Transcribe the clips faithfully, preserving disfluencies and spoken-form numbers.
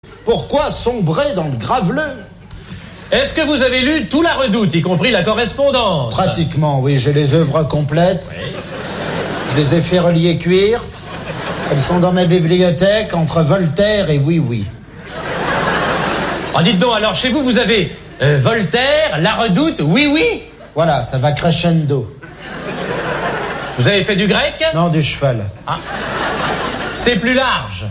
Pourquoi sombrer dans le graveleux? Est-ce que vous avez lu tout La Redoute, y compris la correspondance? Pratiquement, oui. J'ai les œuvres complètes. Oui. Je les ai fait relier cuir. Elles sont dans ma bibliothèque, entre Voltaire et Oui Oui. Ah, dites donc, alors chez vous, vous avez euh, Voltaire, La Redoute, Oui Oui? Voilà, ça va crescendo. Vous avez fait du grec? Non, du cheval. Ah. C'est plus large.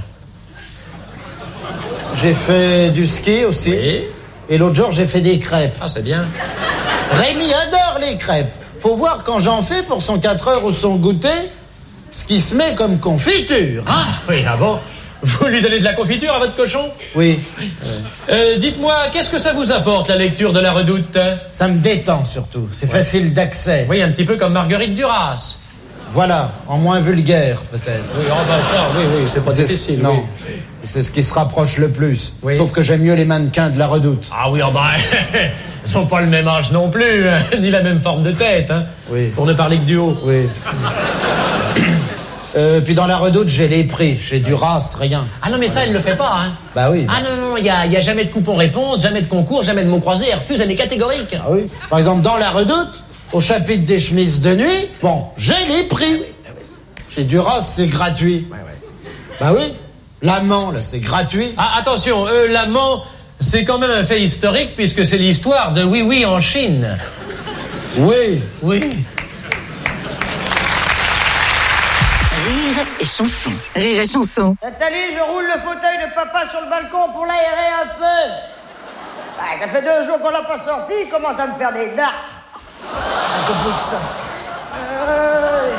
J'ai fait du ski aussi. Oui. Et l'autre jour, j'ai fait des crêpes. Ah, c'est bien. Rémi adore les crêpes. Faut voir quand j'en fais pour son quatre heures ou son goûter, ce qui se met comme confiture. Ah, oui, ah bon? Vous lui donnez de la confiture à votre cochon? Oui. oui. Euh, dites-moi, qu'est-ce que ça vous apporte, la lecture de La Redoute? Ça me détend, surtout. C'est ouais. facile d'accès. Oui, un petit peu comme Marguerite Duras. Voilà, en moins vulgaire, peut-être. Oui, oh ben ça, oui, oui, c'est pas c'est difficile. Non, oui. C'est ce qui se rapproche le plus. Oui. Sauf que j'aime mieux les mannequins de La Redoute. Ah oui, oh ben, ils n'ont pas le même âge non plus, hein, ni la même forme de tête, hein, oui. Pour ne parler que du haut. Oui. euh, puis dans La Redoute, j'ai les prix. J'ai Duras, rien. Ah non, mais ça, elle ne le fait pas, hein. Bah oui. Ah non, non, il n'y a, y a jamais de coupon-réponse, jamais de concours, jamais de mots croisés. Elle refuse, elle est catégorique. Ah oui. Par exemple, dans La Redoute, au chapitre des chemises de nuit, bon, j'ai les prix. Chez Duras, c'est gratuit. Ouais, ouais. Bah oui. L'amant, là, c'est gratuit. Ah, attention, euh, l'amant, c'est quand même un fait historique puisque c'est l'histoire de Oui Oui en Chine. Oui. Oui. Rire et chanson. Rire et chanson. Nathalie, je roule le fauteuil de papa sur le balcon pour l'aérer un peu. Bah, ça fait deux jours qu'on l'a pas sorti, il commence à me faire des dards. Un peu plus que ça. Euh...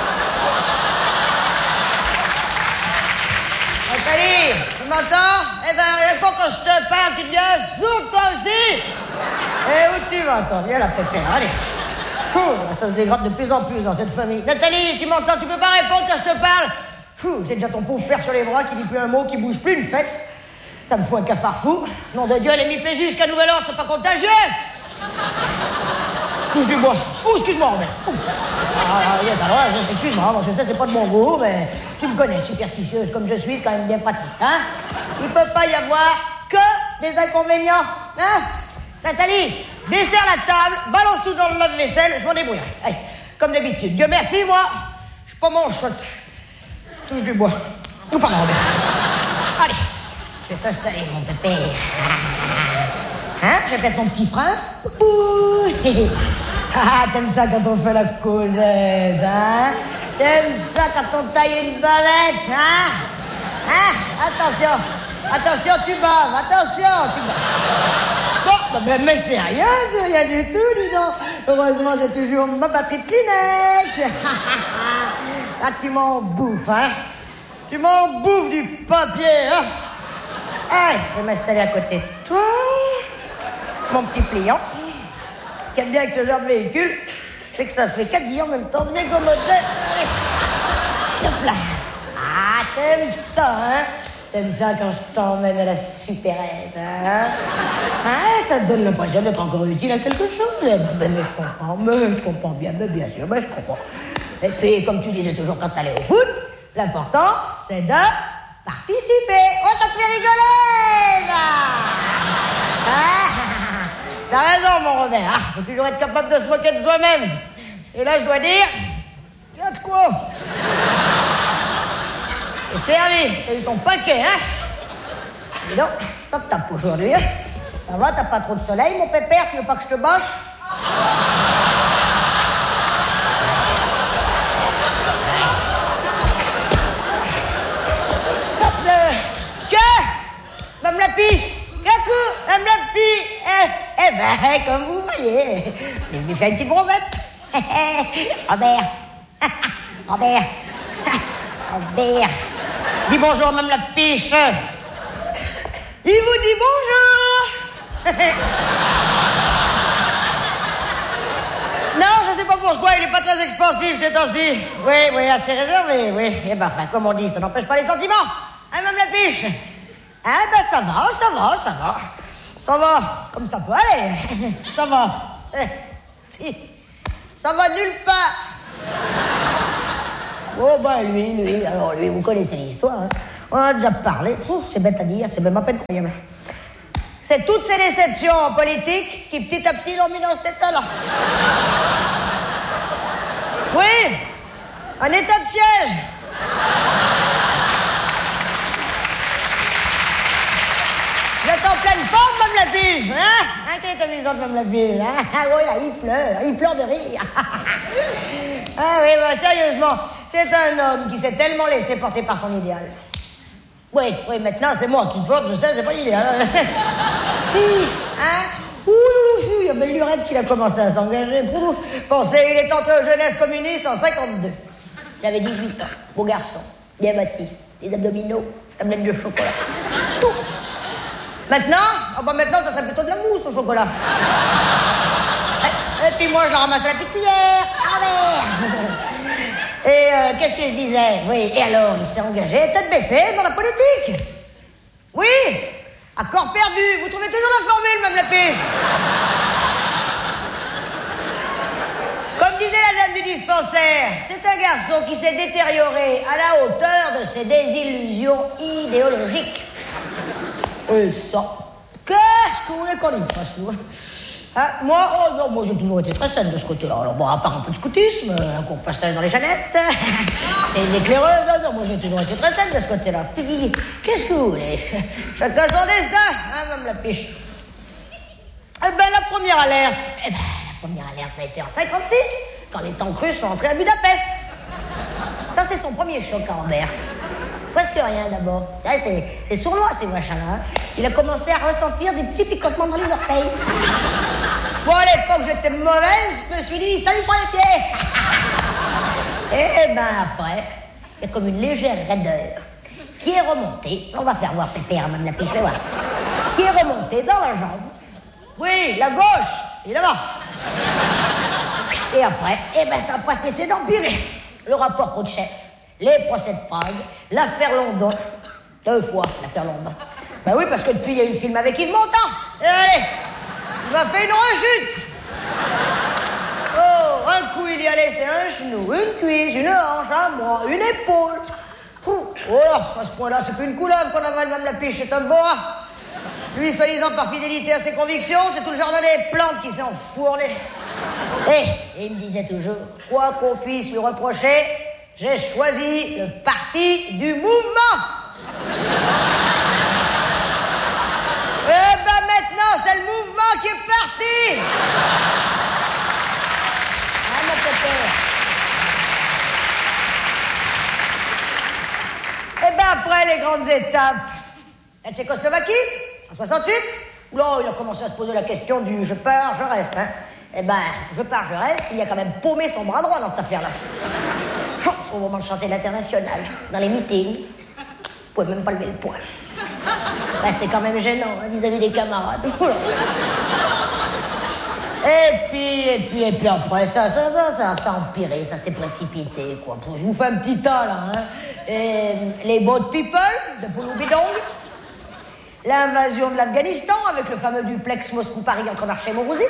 Nathalie, tu m'entends? Eh ben, il faut que je te parle, tu deviens sourd toi aussi. Et où tu vas, toi? Viens la pépère, allez. Fou, ça se dégrade de plus en plus dans cette famille. Nathalie, tu m'entends? Tu peux pas répondre quand je te parle? Fou, c'est déjà ton pauvre père sur les bras qui dit plus un mot, qui bouge plus une fesse. Ça me fout un cafard fou. Nom de Dieu, elle est mi-P J jusqu'à nouvel ordre, c'est pas contagieux. Touche du bois. Oh, excuse-moi, Robert. Oh. Ah, yes, alors, excuse-moi, bon, je sais, c'est pas de mon goût, mais tu me connais, superstitieuse comme je suis, c'est quand même bien pratique, hein? Il peut pas y avoir que des inconvénients, hein? Nathalie, desserre la table, balance tout dans le lave-vaisselle, je m'en débrouille. Allez, comme d'habitude. Dieu merci, moi, je suis pas mon shot. Touche du bois. Tout pardon, Robert. Allez, je vais t'installer, mon pépère. Hein? Je vais mettre ton petit frein. Ah, t'aimes ça quand on fait la causette, hein? T'aimes ça quand on taille une bavette, hein? Hein? Attention, attention, tu baves, attention, tu baves. Bon, bah, mais c'est rien, c'est rien du tout, dis donc. Heureusement, j'ai toujours ma batterie de Kleenex. Ah, tu m'en bouffes, hein? Tu m'en bouffes du papier, hein? Allez, je vais m'installer à côté de toi. Mon petit pliant. Ce qu'il y a de bien avec ce genre de véhicule, c'est que ça fait quatre guillemets en même temps, c'est bien commode. Hop là. Ah, t'aimes ça, hein? T'aimes ça quand je t'emmène à la supérette, hein? Hein? Ça te donne l'impression d'être encore utile à quelque chose. Mais, mais, mais je comprends, mais je comprends bien, mais bien sûr, mais je comprends. Et puis, comme tu disais toujours quand t'allais au foot, l'important, c'est de participer. Oh, ça te fait rigoler, là! Hein? T'as raison, mon Robert. Ah, faut toujours être capable de se moquer de soi-même. Et là, je dois dire... Il y a de quoi? Et servi. T'as eu ton paquet, hein? Dis donc, ça te tape aujourd'hui, hein? Ça va, t'as pas trop de soleil, mon pépère? Tu veux pas que je te boche? Hop, le... Que? Même la pisse. Coucou, même la petite... Eh, eh ben, comme vous voyez, il me fait une petite bronzette. Robert. Robert. Robert. Dis bonjour, même la piche. Il vous dit bonjour. Non, je sais pas pourquoi, il est pas très expansif ces temps-ci. Oui, oui, assez réservé, oui. Eh ben, enfin, comme on dit, ça n'empêche pas les sentiments. Hein, même la piche. Ah ben ça va, ça va, ça va. Ça va, comme ça peut aller. Ça va. Eh, ça va nulle part. Oh ben lui, lui, alors lui, vous connaissez l'histoire. Hein. On en a déjà parlé. Ouf, c'est bête à dire, c'est même à peine croyable. C'est toutes ces déceptions en politique qui, petit à petit, l'ont mis dans cet état-là. Oui, un état de siège. Vous êtes en pleine forme, Mme Lapige, hein? Hein, quelle est amusante, Mme Lapige, hein? Ah oui, là, il pleure, il pleure de rire. Ah oui, bah, sérieusement, c'est un homme qui s'est tellement laissé porter par son idéal. Oui, oui, maintenant, c'est moi qui porte, je sais, c'est pas l'idéal. Si, hein? Ouh, il y a belle lurette qu'il a commencé à s'engager. Pensez, il est entré aux jeunesses communistes en cinquante-deux. Il avait dix-huit ans, beau garçon, bien bâti, des abdominaux, tablette de chocolat, tout. Maintenant, oh bah maintenant, ça serait plutôt de la mousse au chocolat. Et, et puis moi, je la ramasse à la petite cuillère. Ah merde. Et euh, qu'est-ce que je disais? Oui, et alors, il s'est engagé, tête baissée, dans la politique. Oui, à corps perdu. Vous trouvez toujours la formule, Mme Lapige. Comme disait la dame du dispensaire, c'est un garçon qui s'est détérioré à la hauteur de ses désillusions idéologiques. Et ça, qu'est-ce que vous voulez qu'on y fasse, nous? Hein, moi, oh non, moi j'ai toujours été très saine de ce côté-là. Alors bon, à part un peu de scoutisme, un court passage dans les Jeannettes, et une éclaireuse, non, non, moi j'ai toujours été très saine de ce côté-là. Qu'est-ce que vous voulez? Chacun son destin, hein, Mme Lapige. Eh ben, la première alerte, eh ben, la première alerte, ça a été en cinquante-six, quand les tanks russes sont entrés à Budapest. Ça, c'est son premier choc à Ambert. Presque rien d'abord. C'est sournois ces machins-là. Hein. Il a commencé à ressentir des petits picotements dans les orteils. Bon, à l'époque, j'étais mauvaise. Je me suis dit, ça lui fera les pieds. Et ben après, il y a comme une légère raideur qui est remontée. On va faire voir Pépère, Mme Lapige, je vais voir. Qui est remontée dans la jambe. Oui, la gauche, évidemment. Et après, eh ben ça n'a pas cessé d'empirer. Le rapport Khrouchtchev. Les procès de Prague, l'affaire London. Deux fois, l'affaire London. Ben oui, parce que depuis, il y a eu le film avec Yves Montand. Et allez, il m'a fait une rechute. Oh, un coup, il y a laissé un genou, une cuisse, une hanche, un bras, une épaule. Oh là, à ce point-là, c'est plus une couleuvre qu'on avale, Mme Lapige, c'est un boa. Lui, soi-disant par fidélité à ses convictions, c'est tout le jardin des plantes qui s'est enfourné. Et, et il me disait toujours, quoi qu'on puisse lui reprocher, j'ai choisi le parti du mouvement. Eh ben maintenant, c'est le mouvement qui est parti. Ah, mon pépère. Eh ben après les grandes étapes, la Tchécoslovaquie, en soixante-huit, là, il a commencé à se poser la question du « je pars, je reste hein. ». Eh ben, je pars, je reste, il a quand même paumé son bras droit dans cette affaire-là. Au moment de chanter l'international, dans les meetings, vous pouvez même pas lever le poing. Ben, c'était quand même gênant hein, vis-à-vis des camarades. Et puis, et puis, et puis après, ça, ça, ça, ça, ça a empiré, ça s'est précipité, quoi. Je vous fais un petit tas, là, hein. Et les boat people de Pouloubidong, l'invasion de l'Afghanistan avec le fameux duplex Moscou-Paris entre Marché et Montrouzy.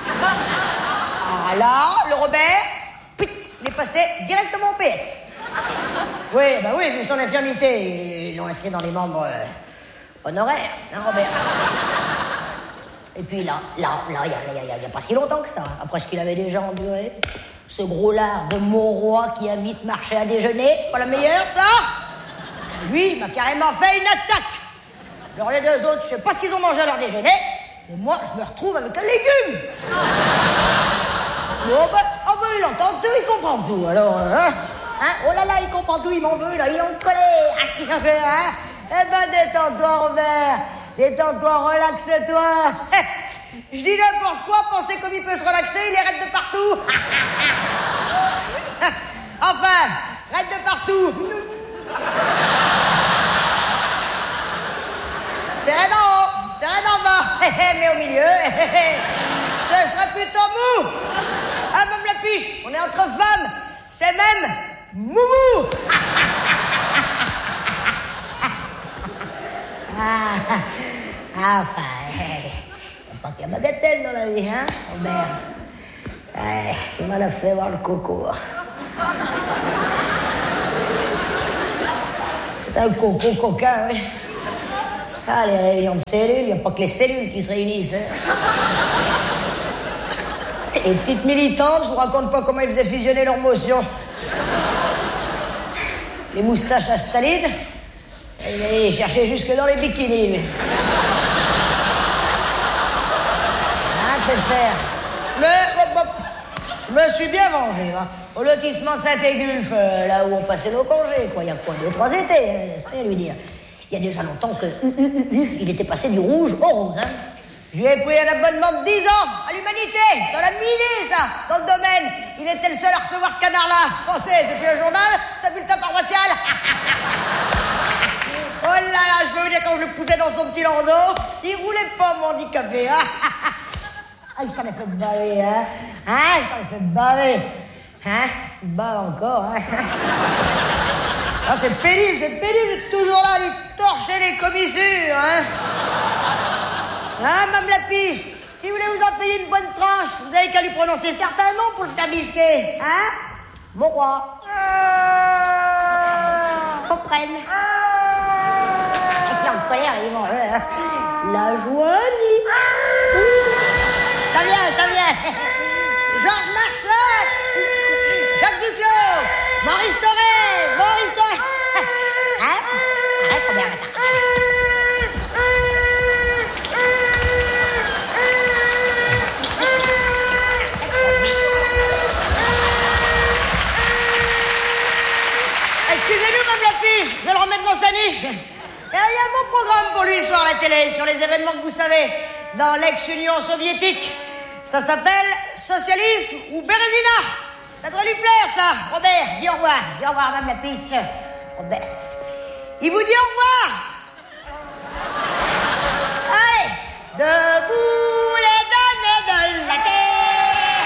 Ah là, le Robert, pit, il est passé directement au P S. Oui, bah oui, vu son infirmité, ils l'ont inscrit dans les membres euh, honoraires, hein, Robert. Et puis là, là, là, il n'y a, a, a, a pas si longtemps que ça, après ce qu'il avait déjà enduré, ce gros lard de Mauroy qui invite Marché à déjeuner, c'est pas la meilleure, ça? Lui, il m'a carrément fait une attaque. Alors les deux autres, je sais pas ce qu'ils ont mangé à leur déjeuner, mais moi, je me retrouve avec un légume. Oh ben, oh ben, il entend tout, il comprend tout, alors, hein, hein, oh là là, il comprend tout, il m'en veut, là, il en collé, hein, eh ben, détends-toi, Robert, détends-toi, relaxe-toi. Je dis n'importe quoi, pensez comme il peut se relaxer, il est raide de partout. Enfin, raide de partout. C'est raide en haut, c'est raide en bas, mais au milieu, ce serait plutôt mou. Ah, Mme Lapige, on est entre femmes, c'est même moumou. Ah, enfin, il n'y a pas qu'il y a bagatelle dans la vie, hein, Robert. Ouais, il m'en a fait voir le coco. C'est un coco coquin, oui. Ah, les réunions de cellules, il n'y a pas que les cellules qui se réunissent. Hein. Les petites militantes, je vous raconte pas comment ils faisaient fusionner leurs motions. Les moustaches à Staline, il allait les chercher jusque dans les bikinis, lui. Hein, c'est faire. Mais, hop, hop, je me suis bien vengé, hein. Au lotissement de Saint-Égulphe, euh, là où on passait nos congés, quoi. Il y a quoi, deux, trois étés, hein, c'est rien à lui dire. Il y a déjà longtemps que U U U il était passé du rouge au rose, hein. Je lui ai pris un abonnement de dix ans à l'humanité, dans la minée, ça, dans le domaine. Il était le seul à recevoir ce canard-là. Pensez, c'est plus un journal, c'est un bulletin paroissial. Oh là là, je peux vous dire, quand je le poussais dans son petit landau, il roulait pas, mon handicapé, hein. Ah, je t'en ai fait baver, hein. Hein, je t'en ai fait baver. Hein, tu te baves encore, hein. Ah, c'est pénible, c'est pénible d'être toujours là, à lui torcher les commissures, hein. Hein, Mme Lapiche, si vous voulez vous en payer une bonne tranche, vous avez qu'à lui prononcer certains noms pour le faire bisquer, hein. Mon roi. Comprenne. Et puis en colère, ils vont... Euh, la Joanie. Ça vient, ça vient. Georges Marchal. Jacques Duclos. Maurice Thoré. Maurice Thoré. Hein? Arrête, Robert, attends. Excusez-nous, Mme Lapiche, je vais le remettre dans sa niche. Et il y a un bon programme pour lui ce soir à la télé, sur les événements que vous savez, dans l'ex-Union soviétique. Ça s'appelle Socialisme ou Bérésina. Ça devrait lui plaire, ça. Robert, dis au revoir. Dis au revoir, Mme Lapiche. Robert. Il vous dit au revoir. Allez, debout les damnés de la terre.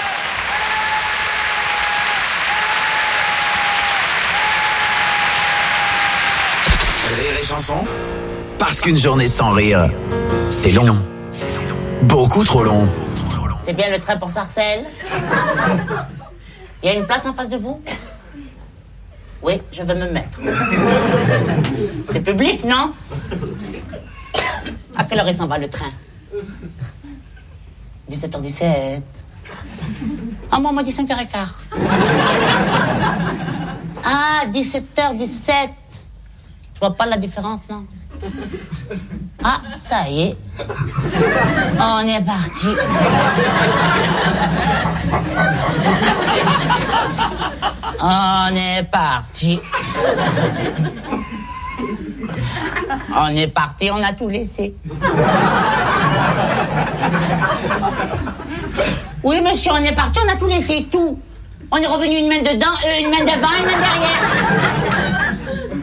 Rire et chanson, parce qu'une journée sans rire, c'est long. Beaucoup trop long. C'est bien le train pour Sarcelles? Il y a une place en face de vous? Oui, je veux me mettre. C'est public, non? À quelle heure il s'en va le train? dix-sept heures dix-sept. Ah, moi, on m'a dit cinq heures quinze. Ah, dix-sept heures dix-sept. Tu vois pas la différence, non? Ah, ça y est. On est parti. On est parti. On est parti, on a tout laissé. Oui, monsieur, on est parti, on a tout laissé, tout. On est revenu une main dedans, euh, une main devant, une main derrière.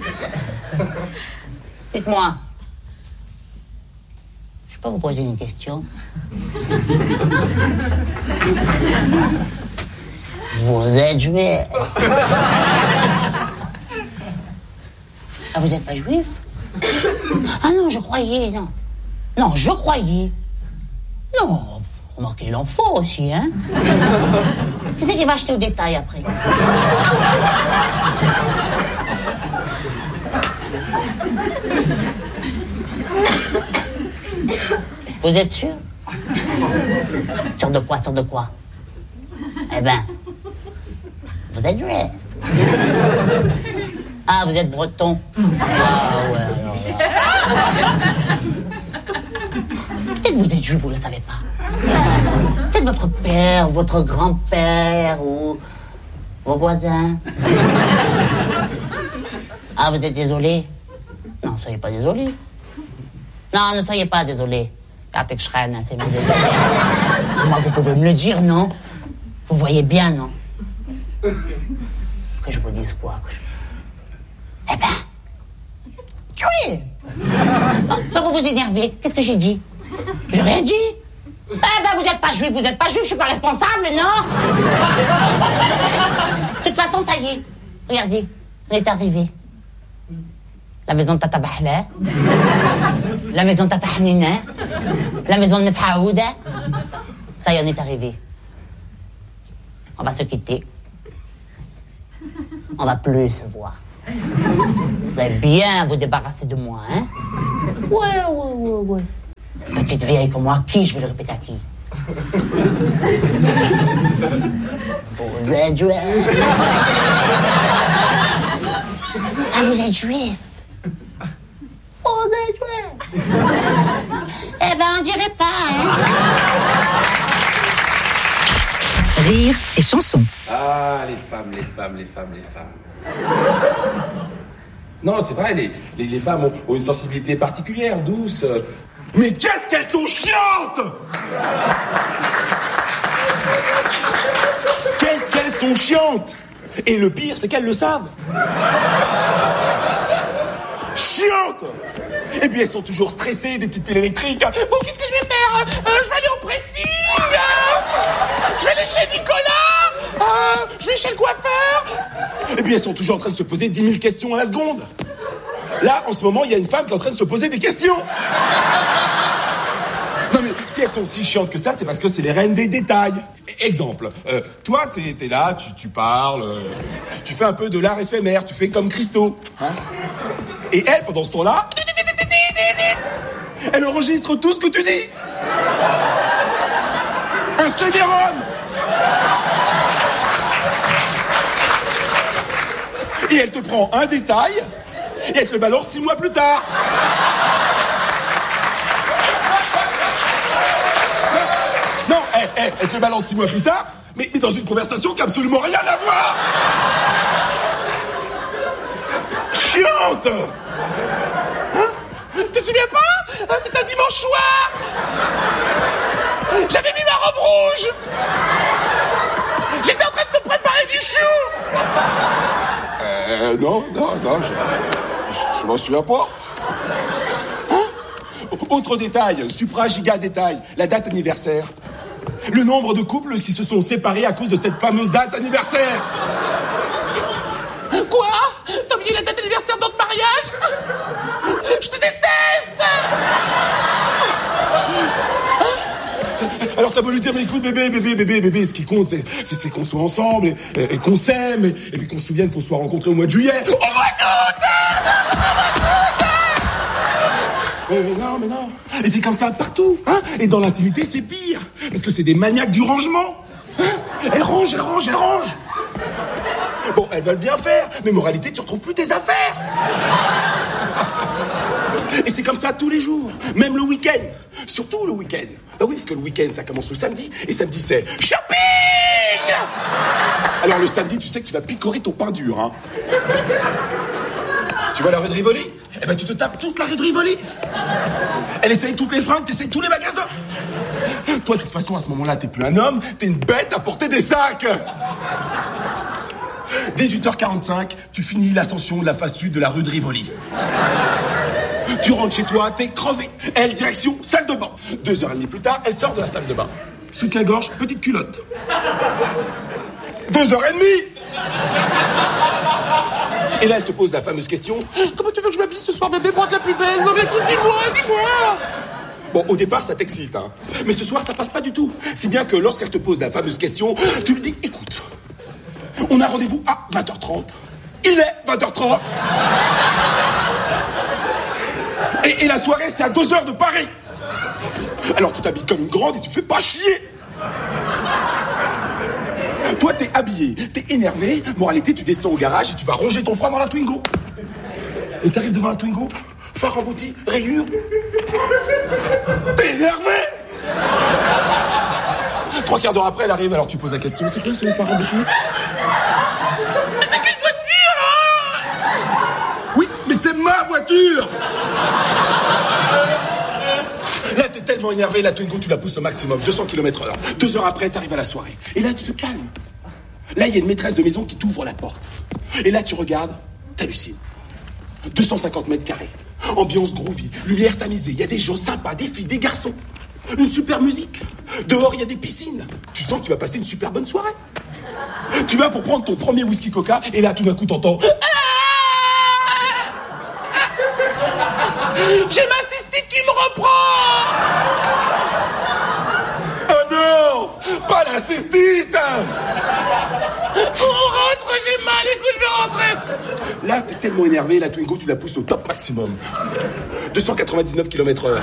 Dites-moi, je peux vous poser une question? Vous êtes juif? Ah, vous n'êtes pas juif? Ah non, je croyais, non. Non, je croyais. Non, remarquez, il en faut aussi, hein. Qui c'est qui va acheter au détail après? Vous êtes sûr? Sûr de quoi? Sûr de quoi? Eh ben, vous êtes juif. Ah, vous êtes breton. Ah ouais, alors là. Peut-être vous êtes juif, vous le savez pas. Peut-être votre père, votre grand-père ou vos voisins. Ah, vous êtes désolé? Non, soyez pas désolé. Non, ne soyez pas désolé. C'est mal désolé. Moi, vous pouvez me le dire, non? Vous voyez bien, non? Que je vous dise quoi? Que je... Eh ben... Oui! Oh, vous vous énervez. Qu'est-ce que j'ai dit? J'ai rien dit. Eh ben, vous n'êtes pas juif, vous n'êtes pas juif, je suis pas responsable, non? De toute façon, ça y est. Regardez, on est arrivé. La maison de Tata Bahla, la maison de Tata Hanina, la maison de Miss Haouda. Ça y est, on est arrivé. On va se quitter. On va plus se voir. Vous allez bien vous débarrasser de moi, hein? Ouais, ouais, ouais, ouais. Petite vieille comme moi, à qui je vais le répéter à qui? Vous êtes juif. Ah, vous êtes juif. Vous êtes juif. Eh ben, on dirait pas, hein? Rire et chanson. Ah, les femmes, les femmes, les femmes, les femmes. Non, c'est vrai, les, les, les femmes ont, ont une sensibilité particulière, douce. euh. Mais qu'est-ce qu'elles sont chiantes! Qu'est-ce qu'elles sont chiantes! Et le pire, c'est qu'elles le savent. Chiantes! Et puis elles sont toujours stressées, des petites piles électriques. Bon, qu'est-ce que je vais faire? euh, Je vais aller au pressing. Je vais aller chez Nicolas. euh, Je vais chez le coiffeur. Et puis elles sont toujours en train de se poser dix mille questions à la seconde. Là, en ce moment, il y a une femme qui est en train de se poser des questions. Non mais si elles sont si chiantes que ça, c'est parce que c'est les reines des détails. Exemple, euh, toi t'es, t'es là, tu, tu parles, euh, tu, tu fais un peu de l'art éphémère, tu fais comme Christo. Hein. Et elle, pendant ce temps-là, elle enregistre tout ce que tu dis. Un C D-ROM. Et elle te prend un détail et elle te le balance six mois plus tard. Non, elle, elle, elle te le balance six mois plus tard, mais, mais dans une conversation qui n'a absolument rien à voir. Chiante. Hein? Tu te souviens pas? C'était un dimanche soir. J'avais mis ma robe rouge. J'étais en train de te préparer du chou. Euh, non, non, non, je, je, je m'en souviens pas. Hein? Autre détail, supra-giga détail, la date anniversaire. Le nombre de couples qui se sont séparés à cause de cette fameuse date anniversaire. Quoi? T'as oublié la date anniversaire de notre mariage? Je te déteste. Hein? Alors t'as beau lui dire, mais écoute bébé, bébé, bébé, bébé, ce qui compte c'est, c'est, c'est qu'on soit ensemble et, et, et qu'on s'aime et, et puis qu'on se souvienne qu'on soit rencontrés au mois de juillet. Au mois d'août. Mais, mais non, mais non. Et c'est comme ça partout, hein. Et dans l'intimité, c'est pire. Parce que c'est des maniaques du rangement. Hein. Elle range, elle range, elle range. Bon, elles veulent bien faire, mais moralité, tu retrouves plus tes affaires. Et c'est comme ça tous les jours, même le week-end. Surtout le week-end. Bah oui, parce que le week-end, ça commence le samedi, et samedi, c'est shopping. Alors le samedi, tu sais que tu vas picorer ton pain dur, hein. Tu vois la rue de Rivoli? Eh ben tu te tapes toute la rue de Rivoli. Elle essaye toutes les fringues, t'essayes tous les magasins. Toi, de toute façon, à ce moment-là, t'es plus un homme, t'es une bête à porter des sacs. dix-huit heures quarante-cinq, tu finis l'ascension de la face sud de la rue de Rivoli. Tu rentres chez toi, t'es crevé. Elle, direction, salle de bain. Deux heures et demie plus tard, elle sort de la salle de bain. Soutien-gorge, petite culotte. Deux heures et demie. Et là, elle te pose la fameuse question. Comment tu veux que je m'habille ce soir, bébé, pour être la plus belle? Non mais écoute, dis-moi, dis-moi. Bon, au départ, ça t'excite, hein. Mais ce soir, ça passe pas du tout. Si bien que lorsqu'elle te pose la fameuse question, tu lui dis, écoute, on a rendez-vous à vingt heures trente. Il est vingt heures trente. Et, et la soirée, c'est à deux heures de Paris. Alors tu t'habilles comme une grande et tu fais pas chier. Toi, t'es habillé, t'es énervé. Moralité, tu descends au garage et tu vas ronger ton frein dans la Twingo. Et t'arrives devant la Twingo, phare embouti, rayure. T'es énervé. Trois quarts d'heure après, elle arrive, alors tu poses la question. C'est quoi ce phare embouti? Mais c'est quelle voiture, hein? Oui, mais c'est ma voiture. Là, t'es tellement énervé, la Twingo, tu la pousses au maximum, deux cents kilomètres heure. Deux heures après, t'arrives à la soirée. Et là, tu te calmes. Là, il y a une maîtresse de maison qui t'ouvre la porte. Et là, tu regardes, t'hallucines. deux cent cinquante mètres carrés. Ambiance groovy, lumière tamisée, il y a des gens sympas, des filles, des garçons. Une super musique. Dehors, il y a des piscines. Tu sens que tu vas passer une super bonne soirée. Tu vas pour prendre ton premier whisky coca, et là, tout d'un coup, t'entends... J'ai ma cystite qui me reprend. Oh non, pas la cystite. On rentre, j'ai mal les couilles, je vais rentrer. Là, t'es tellement énervé, la Twingo, tu la pousses au top maximum. deux cent quatre-vingt-dix-neuf kilomètres heure.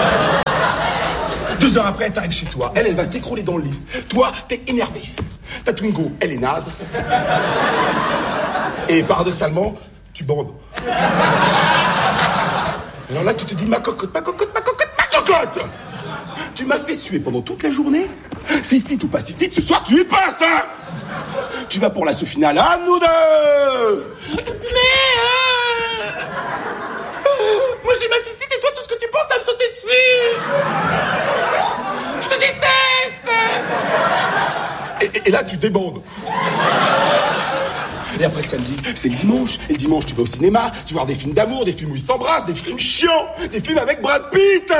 Deux heures après, t'arrives chez toi. Elle, elle va s'écrouler dans le lit. Toi, t'es énervé. Ta Twingo, elle est naze. Et paradoxalement, tu bandes. Alors là, tu te dis, ma cocotte, ma cocotte, ma cocotte, ma cocotte. Tu m'as fait suer pendant toute la journée. Cystite ou pas cystite, ce soir, tu y passes, hein. Tu vas pour l'assaut final à nous deux. Mais... Euh... Moi, j'ai ma cystite et toi, tout ce que tu penses à me sauter dessus. Je te déteste. Et, et, et là, tu débandes. Et après le samedi, c'est le dimanche. Et le dimanche, tu vas au cinéma, tu vas voir des films d'amour, des films où ils s'embrassent, des films chiants, des films avec Brad Pitt.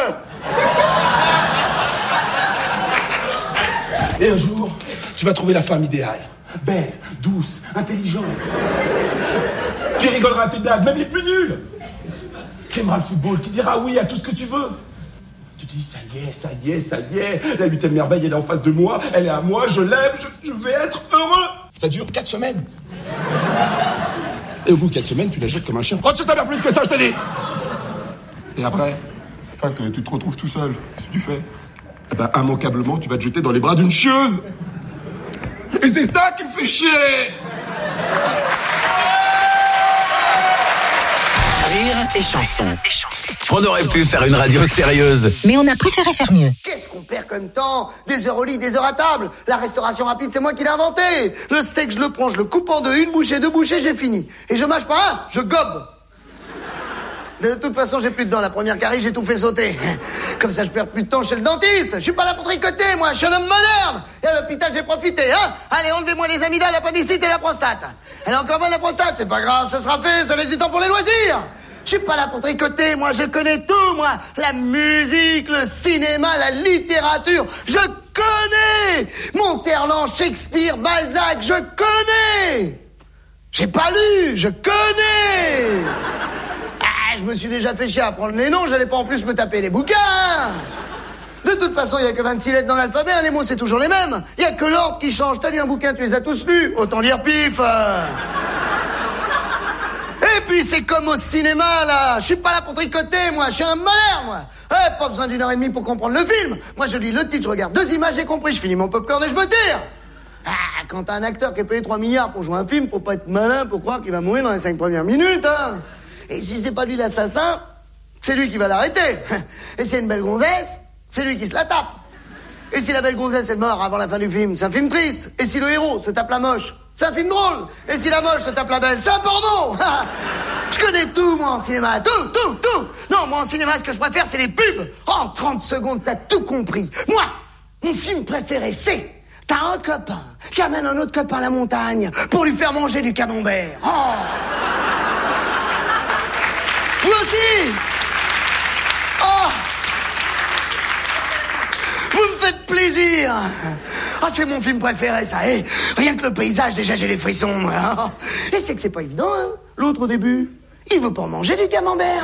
Et un jour, tu vas trouver la femme idéale. Belle, douce, intelligente. Qui rigolera à tes blagues, même les plus nulles. Qui aimera le football, qui dira oui à tout ce que tu veux. Tu te dis, ça y est, ça y est, ça y est. La huitième merveille, elle est en face de moi, elle est à moi, je l'aime, je, je vais être heureux. Ça dure quatre semaines. Et au bout de quatre semaines, tu la jettes comme un chien. Oh, je t'avais plus que ça, je t'ai dit. Et après, enfin que tu te retrouves tout seul, qu'est-ce que tu fais? Eh ben, immanquablement, tu vas te jeter dans les bras d'une chieuse. Et c'est ça qui me fait chier. Rire et chanson. On aurait pu faire une radio sérieuse. Mais on a préféré faire mieux. Qu'est-ce qu'on perd comme temps? Des heures au lit, des heures à table. La restauration rapide, c'est moi qui l'ai inventé. Le steak, je le prends, je le coupe en deux, une bouchée, deux bouchées, j'ai fini. Et je mâche pas un, je gobe. De toute façon, j'ai plus de dents. La première carie, j'ai tout fait sauter. Comme ça, je perds plus de temps chez le dentiste. Je suis pas là pour tricoter, moi. Je suis un homme moderne. Et à l'hôpital, j'ai profité, hein. Allez, enlevez-moi les amygdales, l'appendicite et la prostate. Elle est encore bonne, la prostate. C'est pas grave, ça sera fait. Ça laisse du temps pour les loisirs. Je suis pas là pour tricoter, moi. Je connais tout, moi. La musique, le cinéma, la littérature. Je connais. Monterland, Shakespeare, Balzac. Je connais. J'ai pas lu. Je connais. Ah, je me suis déjà fait chier à apprendre les noms, j'allais pas en plus me taper les bouquins. De toute façon, il y a que vingt-six lettres dans l'alphabet, hein, les mots c'est toujours les mêmes. Il y a que l'ordre qui change. T'as lu un bouquin, tu les as tous lus. Autant lire pif. Et puis c'est comme au cinéma, là. Je suis pas là pour tricoter, moi. Je suis un homme moderne, moi. Ouais, pas besoin d'une heure et demie pour comprendre le film. Moi, je lis le titre, je regarde deux images, j'ai compris. Je finis mon popcorn et je me tire. Ah, quand t'as un acteur qui est payé trois milliards pour jouer un film, faut pas être malin pour croire qu'il va mourir dans les cinq premières minutes, hein. Et si c'est pas lui l'assassin, c'est lui qui va l'arrêter. Et s'il y a une belle gonzesse, c'est lui qui se la tape. Et si la belle gonzesse est morte avant la fin du film, c'est un film triste. Et si le héros se tape la moche, c'est un film drôle. Et si la moche se tape la belle, c'est un porno. Je connais tout, moi, en cinéma. Tout, tout, tout. Non, moi, en cinéma, ce que je préfère, c'est les pubs. En trente secondes, t'as tout compris. Moi, mon film préféré, c'est... T'as un copain qui amène un autre copain à la montagne pour lui faire manger du camembert. Oh. Vous aussi. Oh. Vous me faites plaisir. Ah, c'est mon film préféré, ça. Eh, rien que le paysage, déjà, j'ai les frissons. Et c'est que c'est pas évident, hein. L'autre, au début, il veut pas manger du camembert.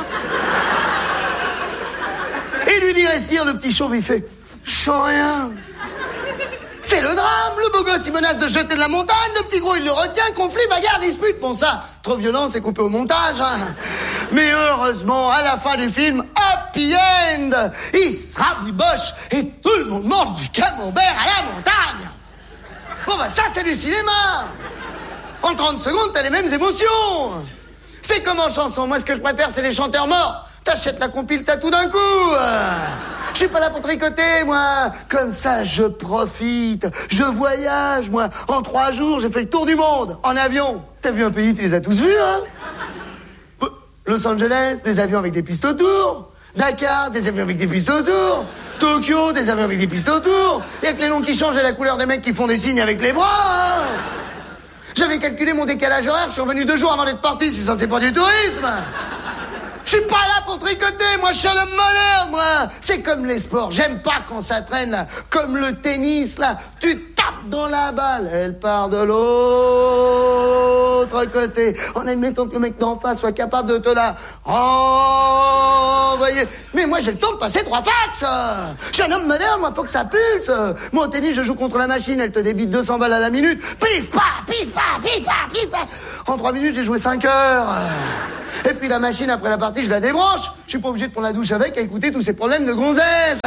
Et lui dit, respire, le petit chauve, il fait, je sens rien. C'est le drame, le beau gosse, il menace de jeter de la montagne, le petit gros, il le retient, conflit, bagarre, dispute. Bon, ça, trop violent, c'est coupé au montage, hein. Mais heureusement, à la fin du film, happy end. Il se rabiboche et tout le monde mange du camembert à la montagne. Bon, bah, ça, c'est du cinéma. En trente secondes, t'as les mêmes émotions. C'est comme en chanson. Moi, ce que je préfère, c'est les chanteurs morts. T'achètes la compile, t'as tout d'un coup. Je suis pas là pour tricoter, moi. Comme ça, je profite. Je voyage, moi. En trois jours, j'ai fait le tour du monde. En avion. T'as vu un pays, tu les as tous vus, hein? Los Angeles, des avions avec des pistes autour. Dakar, des avions avec des pistes autour. Tokyo, des avions avec des pistes autour. Y'a que les noms qui changent et la couleur des mecs qui font des signes avec les bras, hein. J'avais calculé mon décalage horaire, je suis revenu deux jours avant d'être parti, si ça c'est pas du tourisme. Je suis pas là pour tricoter, moi je suis un homme moderne, moi. C'est comme les sports, j'aime pas quand ça traîne, là. Comme le tennis, là. Tu tapes tape dans la balle, elle part de l'autre côté. En admettant que le mec d'en face soit capable de te la renvoyer. Mais moi, j'ai le temps de passer trois fax. Je suis un homme moderne, moi, faut que ça pulse. Moi, au tennis, je joue contre la machine, elle te débite deux cents balles à la minute. Pif, paf, pif, paf, pif, paf, pif, paf. En trois minutes, j'ai joué cinq heures. Et puis la machine, après la partie, je la débranche. Je suis pas obligé de prendre la douche avec à écouter tous ces problèmes de gonzesse.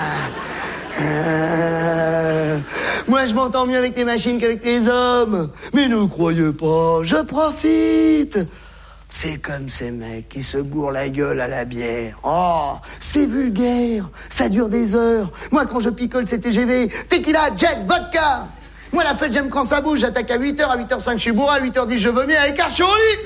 Euh, moi, je m'entends mieux avec les machines qu'avec les hommes. Mais ne croyez pas, je profite. C'est comme ces mecs qui se bourrent la gueule à la bière. Oh, c'est vulgaire, ça dure des heures. Moi, quand je picole ces T G V, tequila, jet, vodka. Moi, la fête, j'aime quand ça bouge. J'attaque à huit heures, à huit heures cinq, je suis bourré, à huit heures dix, je vomis, à écart, je suis au lit.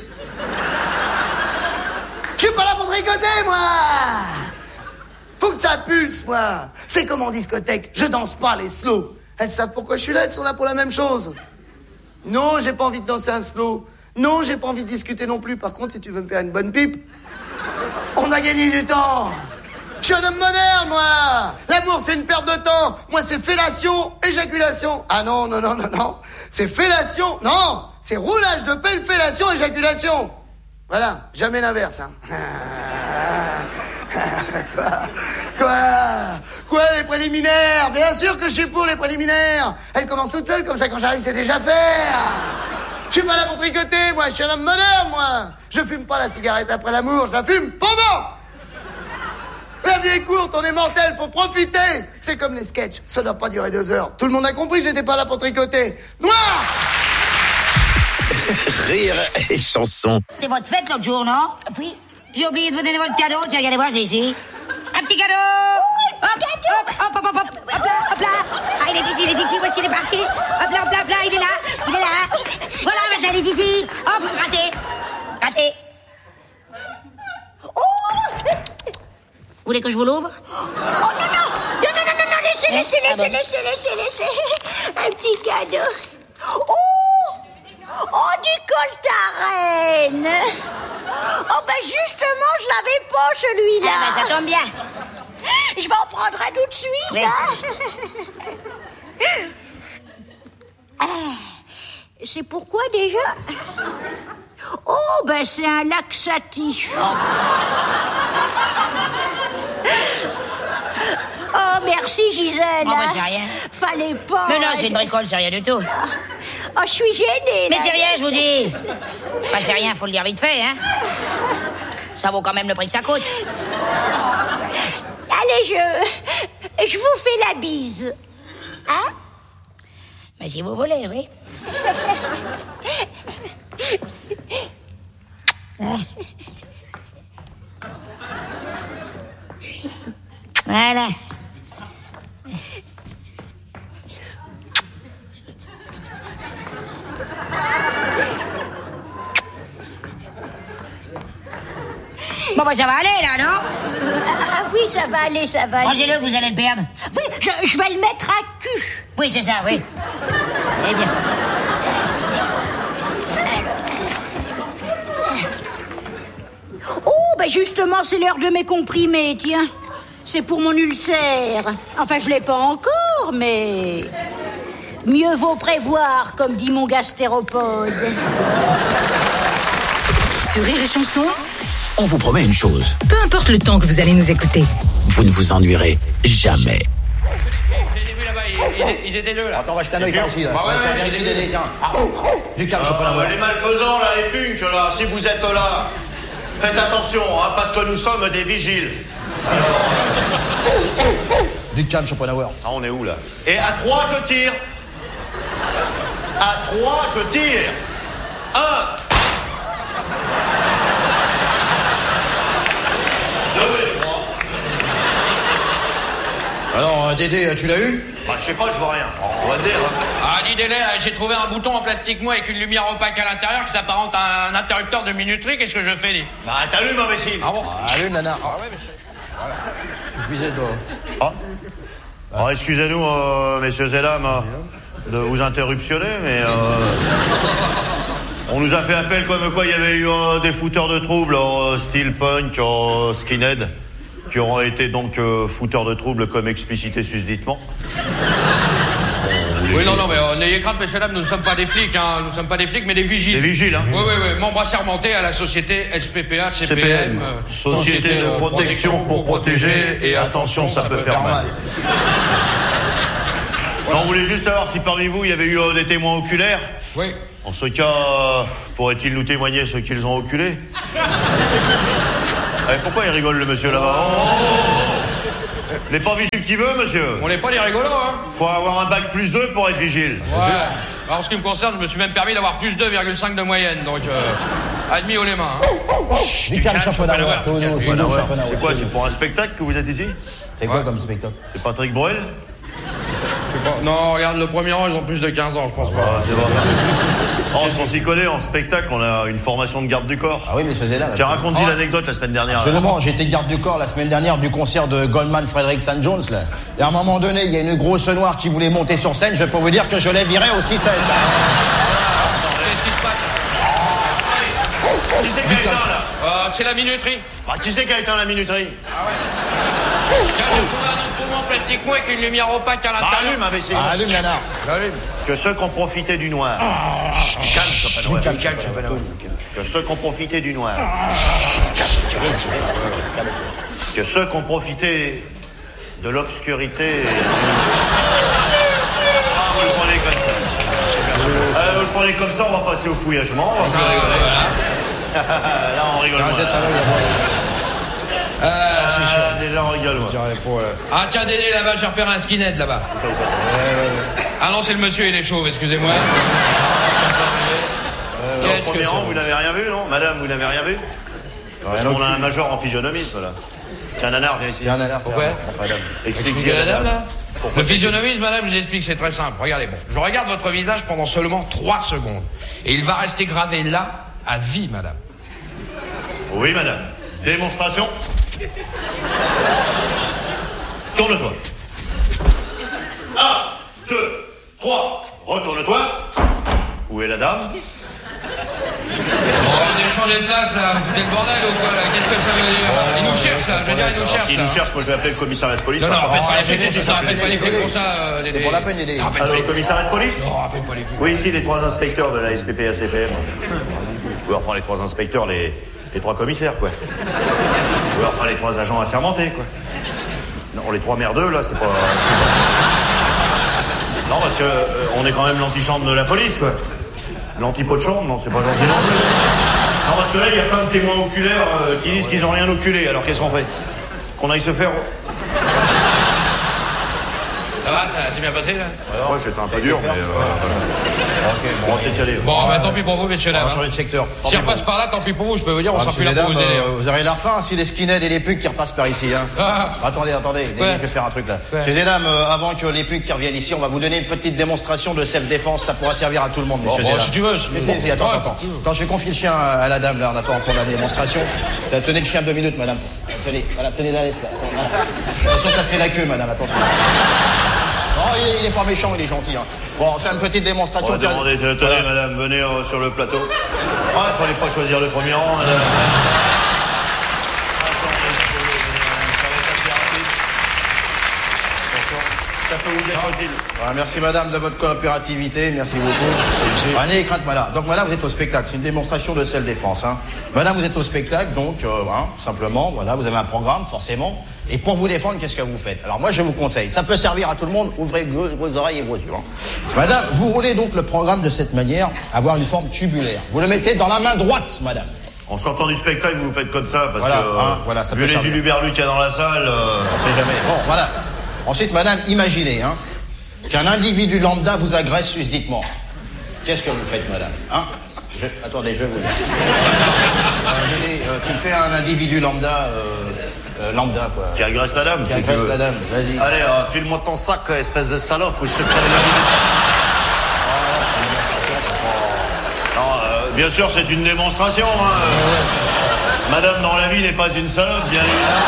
Je suis pas là pour tricoter, moi. Faut que ça pulse, moi. C'est comme en discothèque, je danse pas les slow. Elles savent pourquoi je suis là, elles sont là pour la même chose. Non, j'ai pas envie de danser un slow. Non, j'ai pas envie de discuter non plus. Par contre, si tu veux me faire une bonne pipe, on a gagné du temps. Je suis un homme moderne, moi. L'amour, c'est une perte de temps. Moi, c'est fellation, éjaculation. Ah non, non, non, non, non. C'est fellation, non. C'est roulage de pelle, fellation, éjaculation. Voilà, jamais l'inverse, hein. Quoi Quoi Quoi, les préliminaires? Bien sûr que je suis pour les préliminaires. Elles commencent toutes seules, comme ça, quand j'arrive, c'est déjà fait. Je suis pas là pour tricoter, moi. Je suis un homme moderne, moi. Je fume pas la cigarette après l'amour, je la fume pendant. La vie est courte, on est mortel, faut profiter. C'est comme les sketchs, ça doit pas durer deux heures. Tout le monde a compris, j'étais pas là pour tricoter. Noir. Rire et chanson. C'était votre fête l'autre jour, non? Oui. J'ai oublié de vous donner votre cadeau. Tiens, regardez voir, je l'ai ici. Un petit cadeau. Oui, hop, cadeau. hop, hop, hop, hop, hop, hop là, hop là. Ah, il est ici, il est ici. Où est-ce qu'il est parti? Hop là, hop là, hop là, il est là. Il est là. Voilà, maintenant, il est ici. Hop, raté. Raté. Oh. Vous voulez que je vous l'ouvre? Oh non, non. Non, non, non, non, non, laissez, laissez, Ah, laissez, bon. laissez, laissez, laissez. Un petit cadeau. Oh. Oh, du Coltaren. Oh, ben justement, je l'avais pas, celui-là. Ah, ben ça tombe bien. Je vais en prendre un tout de suite, Oui. hein. Ah, c'est pourquoi, déjà? Oh, ben c'est un laxatif. Oh, merci, Gisèle. Oh, ben, hein. c'est rien. Fallait pas. Non, non, c'est une bricole, c'est rien du tout. Oh, je suis gênée, Mais là. c'est rien, je vous dis. Enfin, c'est rien, faut le dire vite fait, hein. Ça vaut quand même le prix que ça coûte. Allez, je... Je vous fais la bise. Hein? Mais si vous voulez, oui. Voilà. Bon, bah, ça va aller, là, non? Ah oui, ça va aller, ça va aller. Rangez-le, vous allez le perdre. Oui, je, je vais le mettre à cul. Oui, c'est ça, oui. Eh bien. Oh, ben justement, c'est l'heure de mes comprimés, tiens. C'est pour mon ulcère. Enfin, je l'ai pas encore, mais... Mieux vaut prévoir, comme dit mon gastéropode. Sur Rire et Chanson, On vous promet une chose, peu importe le temps que vous allez nous écouter, vous ne vous ennuierez jamais. J'ai vu là-bas, ils, ils étaient deux là. Attends, on va jeter un œil par ici, là. Bah ouais, On va ouais, vérifier j'ai les- vu. tiens. Ah, du calme, je sais pas Ah, la voir. les malfaisants, là, les punks, là, si vous êtes là, faites attention, hein, parce que nous sommes des vigiles. Du calme, Schopenhauer. Ah, on est où, là? Et à trois, je tire. À trois, je tire. Un. Deux et trois. Alors, euh, Dédé, tu l'as eu? Bah, je sais pas, je vois rien. On va dire. hein. Ah, dis délai, j'ai trouvé un bouton en plastique mou avec une lumière opaque à l'intérieur qui s'apparente à un interrupteur de minuterie. Qu'est-ce que je fais, dis? Bah, t'allumes, imbécile. Ah bon? Allume, nana. Ah ouais, monsieur. Voilà. Excusez-toi. Ah. Alors, excusez-nous, euh, messieurs et dames, euh, de vous interruptionner, mais euh, on nous a fait appel comme quoi il y avait eu euh, des fouteurs de troubles, euh, style punk, euh, skinhead, qui auront été donc euh, fouteurs de troubles comme explicité susditement. Bon, les Oui, choses. non, non, mais euh, n'ayez crainte, messieurs, dames, nous ne sommes pas des flics, hein. Nous ne sommes pas des flics, mais des vigiles. Des vigiles, hein. Oui, oui, oui. Membres assermentés à la société S P P A, C P M. euh, Société de protection pour protéger, et attention, ça peut faire mal. Non, on voulait juste savoir si parmi vous, il y avait eu euh, des témoins oculaires. Oui. En ce cas, euh, pourraient-ils nous témoigner ce qu'ils ont oculé? Eh, pourquoi il rigole, le monsieur, là-bas? Oh, oh, oh. Il n'est pas vigile qui veut, monsieur. On n'est pas des rigolos, hein. Faut avoir un bac plus deux pour être vigile. Ouais. Alors, en ce qui me concerne, je me suis même permis d'avoir plus deux virgule cinq de moyenne, donc euh, admis haut les mains. Hein. Du calme, Schopenhauer. Tout, nous, tout, nous, Schopenhauer. C'est quoi, c'est pour un spectacle que vous êtes ici? C'est quoi comme spectacle? C'est Patrick Bruel? Je sais pas. Non, regarde, le premier rang, ils ont plus de quinze ans, je pense pas. Ah, c'est vrai. Oh, on s'y connaît, en spectacle, on a une formation de garde du corps. Ah oui, mais c'est là. Tiens, raconte-y l'anecdote la semaine dernière. Absolument, j'étais garde du corps la semaine dernière du concert de Goldman Frederick Saint Jones, là. Et à un moment donné, il y a une grosse noire qui voulait monter sur scène, je peux vous dire que je l'ai viré aussi scène. Qu'est-ce qui se passe? Qui c'est qui a éteint, là? Euh, c'est la minuterie. Bah, qui c'est qui a éteint la minuterie? Ah ouais. Tiens, j'ai trouvé un instrument en plastique mou avec une lumière opaque à Bah, l'intérieur. allume, imbécile. Ah, allume, Nana. Allume. Que ceux qui ont profité du noir. Chut, calme, Schopenhauer. Calme, calme, Schopenhauer. Que ceux qui ont profité du noir. Que ceux qui ont profité de l'obscurité. Ah, vous le prenez comme ça. Euh, vous le prenez comme ça, on va passer au fouillagement. On va plus rigoler. Là, on rigole moins. Ah, c'est sûr. Ah, déjà, on rigole moins. Ah, tiens, Dédé, là-bas, j'ai repéré un skinhead, là-bas. Ah non, c'est le monsieur, il est chauve, excusez-moi. Euh, Qu'est-ce au premier que rang, c'est? vous n'avez rien vu, non? Madame, vous n'avez rien vu? Parce qu'on a un major en physionomisme, là. Tiens, Nanar, viens ici. Tiens, Nana. Pourquoi? Madame, Expliquez expliquez la à dame, là. Pourquoi Le physionomisme, madame, je vous explique, c'est très simple. Regardez, bon, je regarde votre visage pendant seulement trois secondes. Et il va rester gravé là, à vie, madame. Oui, madame. Démonstration. Tourne-toi. Un, deux, trois. Retourne-toi. Où est la dame? Bon, on est changé de place, là. Vous foutez le bordel ou quoi, là? Qu'est-ce que ça veut dire? Il nous cherche, là. Je veux dire, il nous Alors, cherche, s'il là. nous cherche, moi je vais appeler le commissariat de police. Non, non, ça en va fait, pas- pas les Ah, si, flics, si, si, ça ça rappelle pas les fait- flics comme ça, euh, Dédé. C'est pour la peine, Dédé. Rappelle pas Alors, les le flics. commissariat de police? Non, rappelle pas les flics. Oui, ici, les trois inspecteurs de la S P P A C P M. Oui, enfin, les trois inspecteurs, les, les trois commissaires, quoi. Oui, enfin, les trois agents assermentés, quoi. Non, les trois merdeux, là, c'est pas... c'est pas- Non, parce que euh, on est quand même l'antichambre de la police, quoi. L'antipot de chambre, non, c'est pas gentil non plus. Non, parce que là, il y a plein de témoins oculaires euh, qui disent qu'ils ont rien oculé. Alors, qu'est-ce qu'on fait? Qu'on aille se faire... Ça va, ça s'est bien passé, là? Ouais, j'étais un peu dur, mais... Euh... on va peut-être y aller. Bon, bah, tant pis pour vous, messieurs, dames. On va changer de secteur. Si on repasse par là, tant pis pour vous, je peux vous dire, on Ah, sera plus monsieur, là pour vous mesdames, aider. euh, hein. vous aurez la faim si les skinheads et les punks qui repassent par ici. Hein. Ah. Attendez, attendez, Dédé, Ouais. je vais faire un truc là. Ouais. Messieurs et dames, euh, avant que les punks qui reviennent ici, on va vous donner une petite démonstration de self-défense. Ça pourra servir à tout le monde, Bon, messieurs bon, et dames. si tu veux, si- Si, si, si, attends, Ouais. attends. Attends, je vais confier le chien à la dame là en attendant pour la démonstration. Euh, Tenez le chien deux minutes, madame. Tenez, voilà, tenez la laisse là. Attends, voilà. Attention, ça c'est la queue, madame, attention. Non, il est, il est pas méchant, il est gentil. Hein. Bon, on fait une petite démonstration. On va demander, tenez, Voilà. madame, venez euh, sur le plateau. Ah, il fallait pas choisir le premier rang, madame. Ah, ça- ah, ça, on va exposer, euh, ça va être assez rapide. Attention, ça peut vous être utile. Voilà, merci madame de votre coopérativité, merci beaucoup. Allez, crainte madame. Donc madame, vous êtes au spectacle, c'est une démonstration de self-défense. Hein. Madame, vous êtes au spectacle, donc euh, hein, simplement, voilà, vous avez un programme, forcément. Et pour vous défendre, qu'est-ce que vous faites? Alors moi, je vous conseille, ça peut servir à tout le monde, ouvrez vos, vos oreilles et vos yeux. Hein. Madame, vous roulez donc le programme de cette manière, avoir une forme tubulaire. Vous le mettez dans la main droite, madame. En sortant du spectacle, vous faites comme ça, parce Voilà, que, euh, hein, voilà, ça vu peut les servir. uluberlus qu'il y a dans la salle... Euh... On sait jamais. Bon, voilà. Ensuite, madame, imaginez hein, qu'un individu lambda vous agresse susditement. Qu'est-ce que vous faites, madame hein je... Attendez, je vais vous dire. Euh, Dédé, euh, tu fais un individu lambda, euh, euh, lambda, quoi. Qui agresse la dame, Qui c'est agresse que... la dame, vas-y. Allez, euh, file-moi ton sac, espèce de salope, ou je te crève la vie. Non, euh, bien sûr, c'est une démonstration, hein. euh, Madame dans la vie n'est pas une salope, bien évidemment.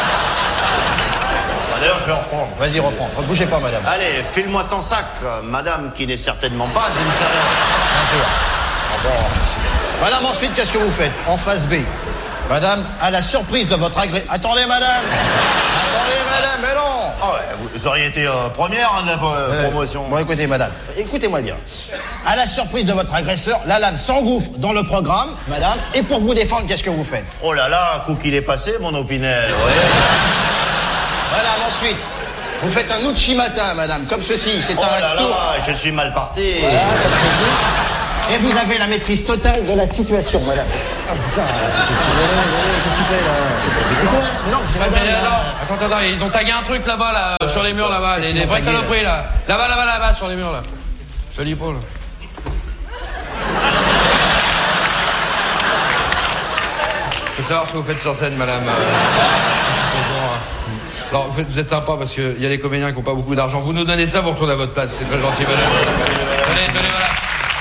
Ah, D'ailleurs, je vais en reprendre. Vas-y, reprends. Ne bougez pas, madame. Allez, file-moi ton sac, euh, madame qui n'est certainement pas une salope. Bien sûr. Ah bon. Madame, ensuite, qu'est-ce que vous faites? En phase B. Madame, à la surprise de votre agré... Attendez, madame. Attendez, madame, mais non. Ah ouais, vous, vous auriez été euh, première hein, de la euh, promotion. Bon, écoutez, madame, écoutez-moi bien. À la surprise de votre agresseur, la lame s'engouffre dans le programme, madame, et pour vous défendre, qu'est-ce que vous faites? Oh là là, un coup qu'il est passé, mon Opinel, ouais. Voilà, ensuite, vous faites un Uchimata, madame, comme ceci. C'est oh un là tour. là, je suis mal parti. Voilà, comme ceci. Et vous avez la maîtrise totale de la situation, madame. Ah putain, qu'est-ce que tu fais là? C'est quoi? Mais non, c'est madame. Attends, attends, attends, ils ont tagué un truc là-bas, là, euh, sur les murs là-bas, les, les vraies saloperies là. Là-bas, là-bas, là-bas, sur les murs là. Je lis pas là. Je veux savoir ce que vous faites sur scène, madame. Euh, je suis content, hein. Alors, vous êtes, vous êtes sympa parce qu'il y a les comédiens qui n'ont pas beaucoup d'argent. Vous nous donnez ça, vous retournez à votre place. C'est très gentil, madame. Venez, venez, voilà.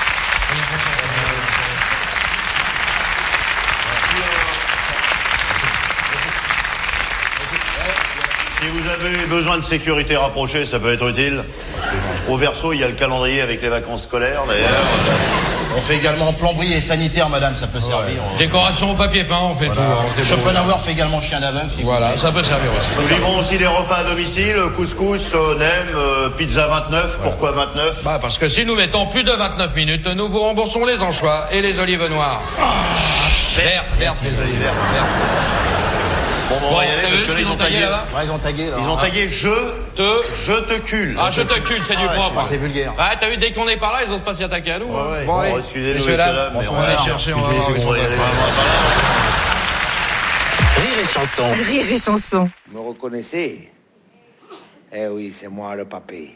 Si vous avez besoin de sécurité rapprochée, ça peut être utile. Au verso, il y a le calendrier avec les vacances scolaires, d'ailleurs. On fait également plomberie et sanitaire, madame, ça peut servir. Ouais. Décoration au papier peint, on fait voilà. tout. Schopenhauer fait également chien d'aveugle. Si voilà, ça peut servir aussi. Nous livrons aussi des repas à domicile, couscous, euh, nem, euh, pizza vingt-neuf. Voilà. Pourquoi vingt-neuf? Bah parce que si nous mettons plus de vingt-neuf minutes, nous vous remboursons les anchois et les olives noires. Oh, vert, vert, les olives vertes. Bon, bon, on va y aller, parce que là, ils ont tagué là-bas. Ouais, ils ont tagué, là. Ils ont tagué je te, je te cule. Ah, je te cule, c'est du propre. C'est vulgaire. Ah, t'as vu, dès qu'on est par là, ils osent pas s'y attaquer à nous. Ouais, ouais. Bon, allez. Bon, excusez-nous, messieurs, dames, mais on va aller chercher, on va voir. Rire et chanson. Rire et chanson. Vous me reconnaissez? Eh oui, c'est moi, le papé.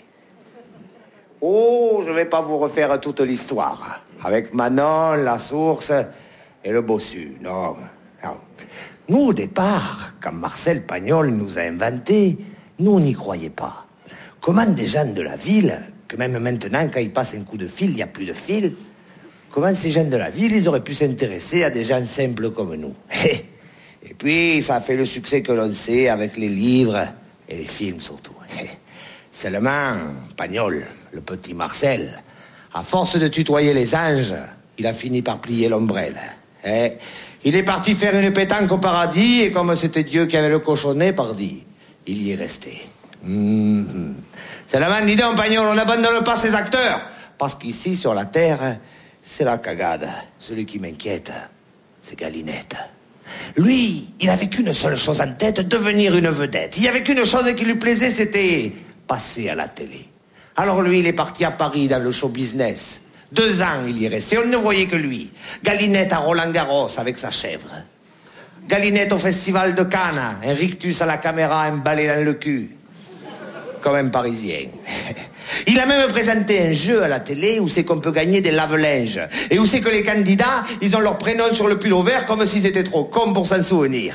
Oh, je vais pas vous refaire toute l'histoire. Avec Manon, la source et le bossu. Non, non. Nous, au départ, quand Marcel Pagnol nous a inventé, nous, on n'y croyait pas. Comment des gens de la ville, que même maintenant, quand ils passent un coup de fil, il n'y a plus de fil, comment ces gens de la ville, ils auraient pu s'intéresser à des gens simples comme nous? Et puis, ça a fait le succès que l'on sait avec les livres et les films surtout. Seulement, Pagnol, le petit Marcel, à force de tutoyer les anges, il a fini par plier l'ombrelle. Et il est parti faire une pétanque au paradis, et comme c'était Dieu qui avait le cochonnet, pardi, il y est resté. Mmh. Seulement, dis donc, Pagnol, on n'abandonne pas ces acteurs, parce qu'ici, sur la terre, c'est la cagade. Celui qui m'inquiète, c'est Galinette. Lui, il avait qu'une seule chose en tête, devenir une vedette. Il n'y avait qu'une chose qui lui plaisait, c'était passer à la télé. Alors lui, il est parti à Paris dans le show business. Deux ans, il y est resté, on ne voyait que lui. Galinette à Roland-Garros avec sa chèvre. Galinette au festival de Cannes, un rictus à la caméra, un balai dans le cul. Comme un Parisien. Il a même présenté un jeu à la télé où c'est qu'on peut gagner des lave-linges. Et où c'est que les candidats, ils ont leur prénom sur le pull vert comme s'ils étaient trop cons pour s'en souvenir.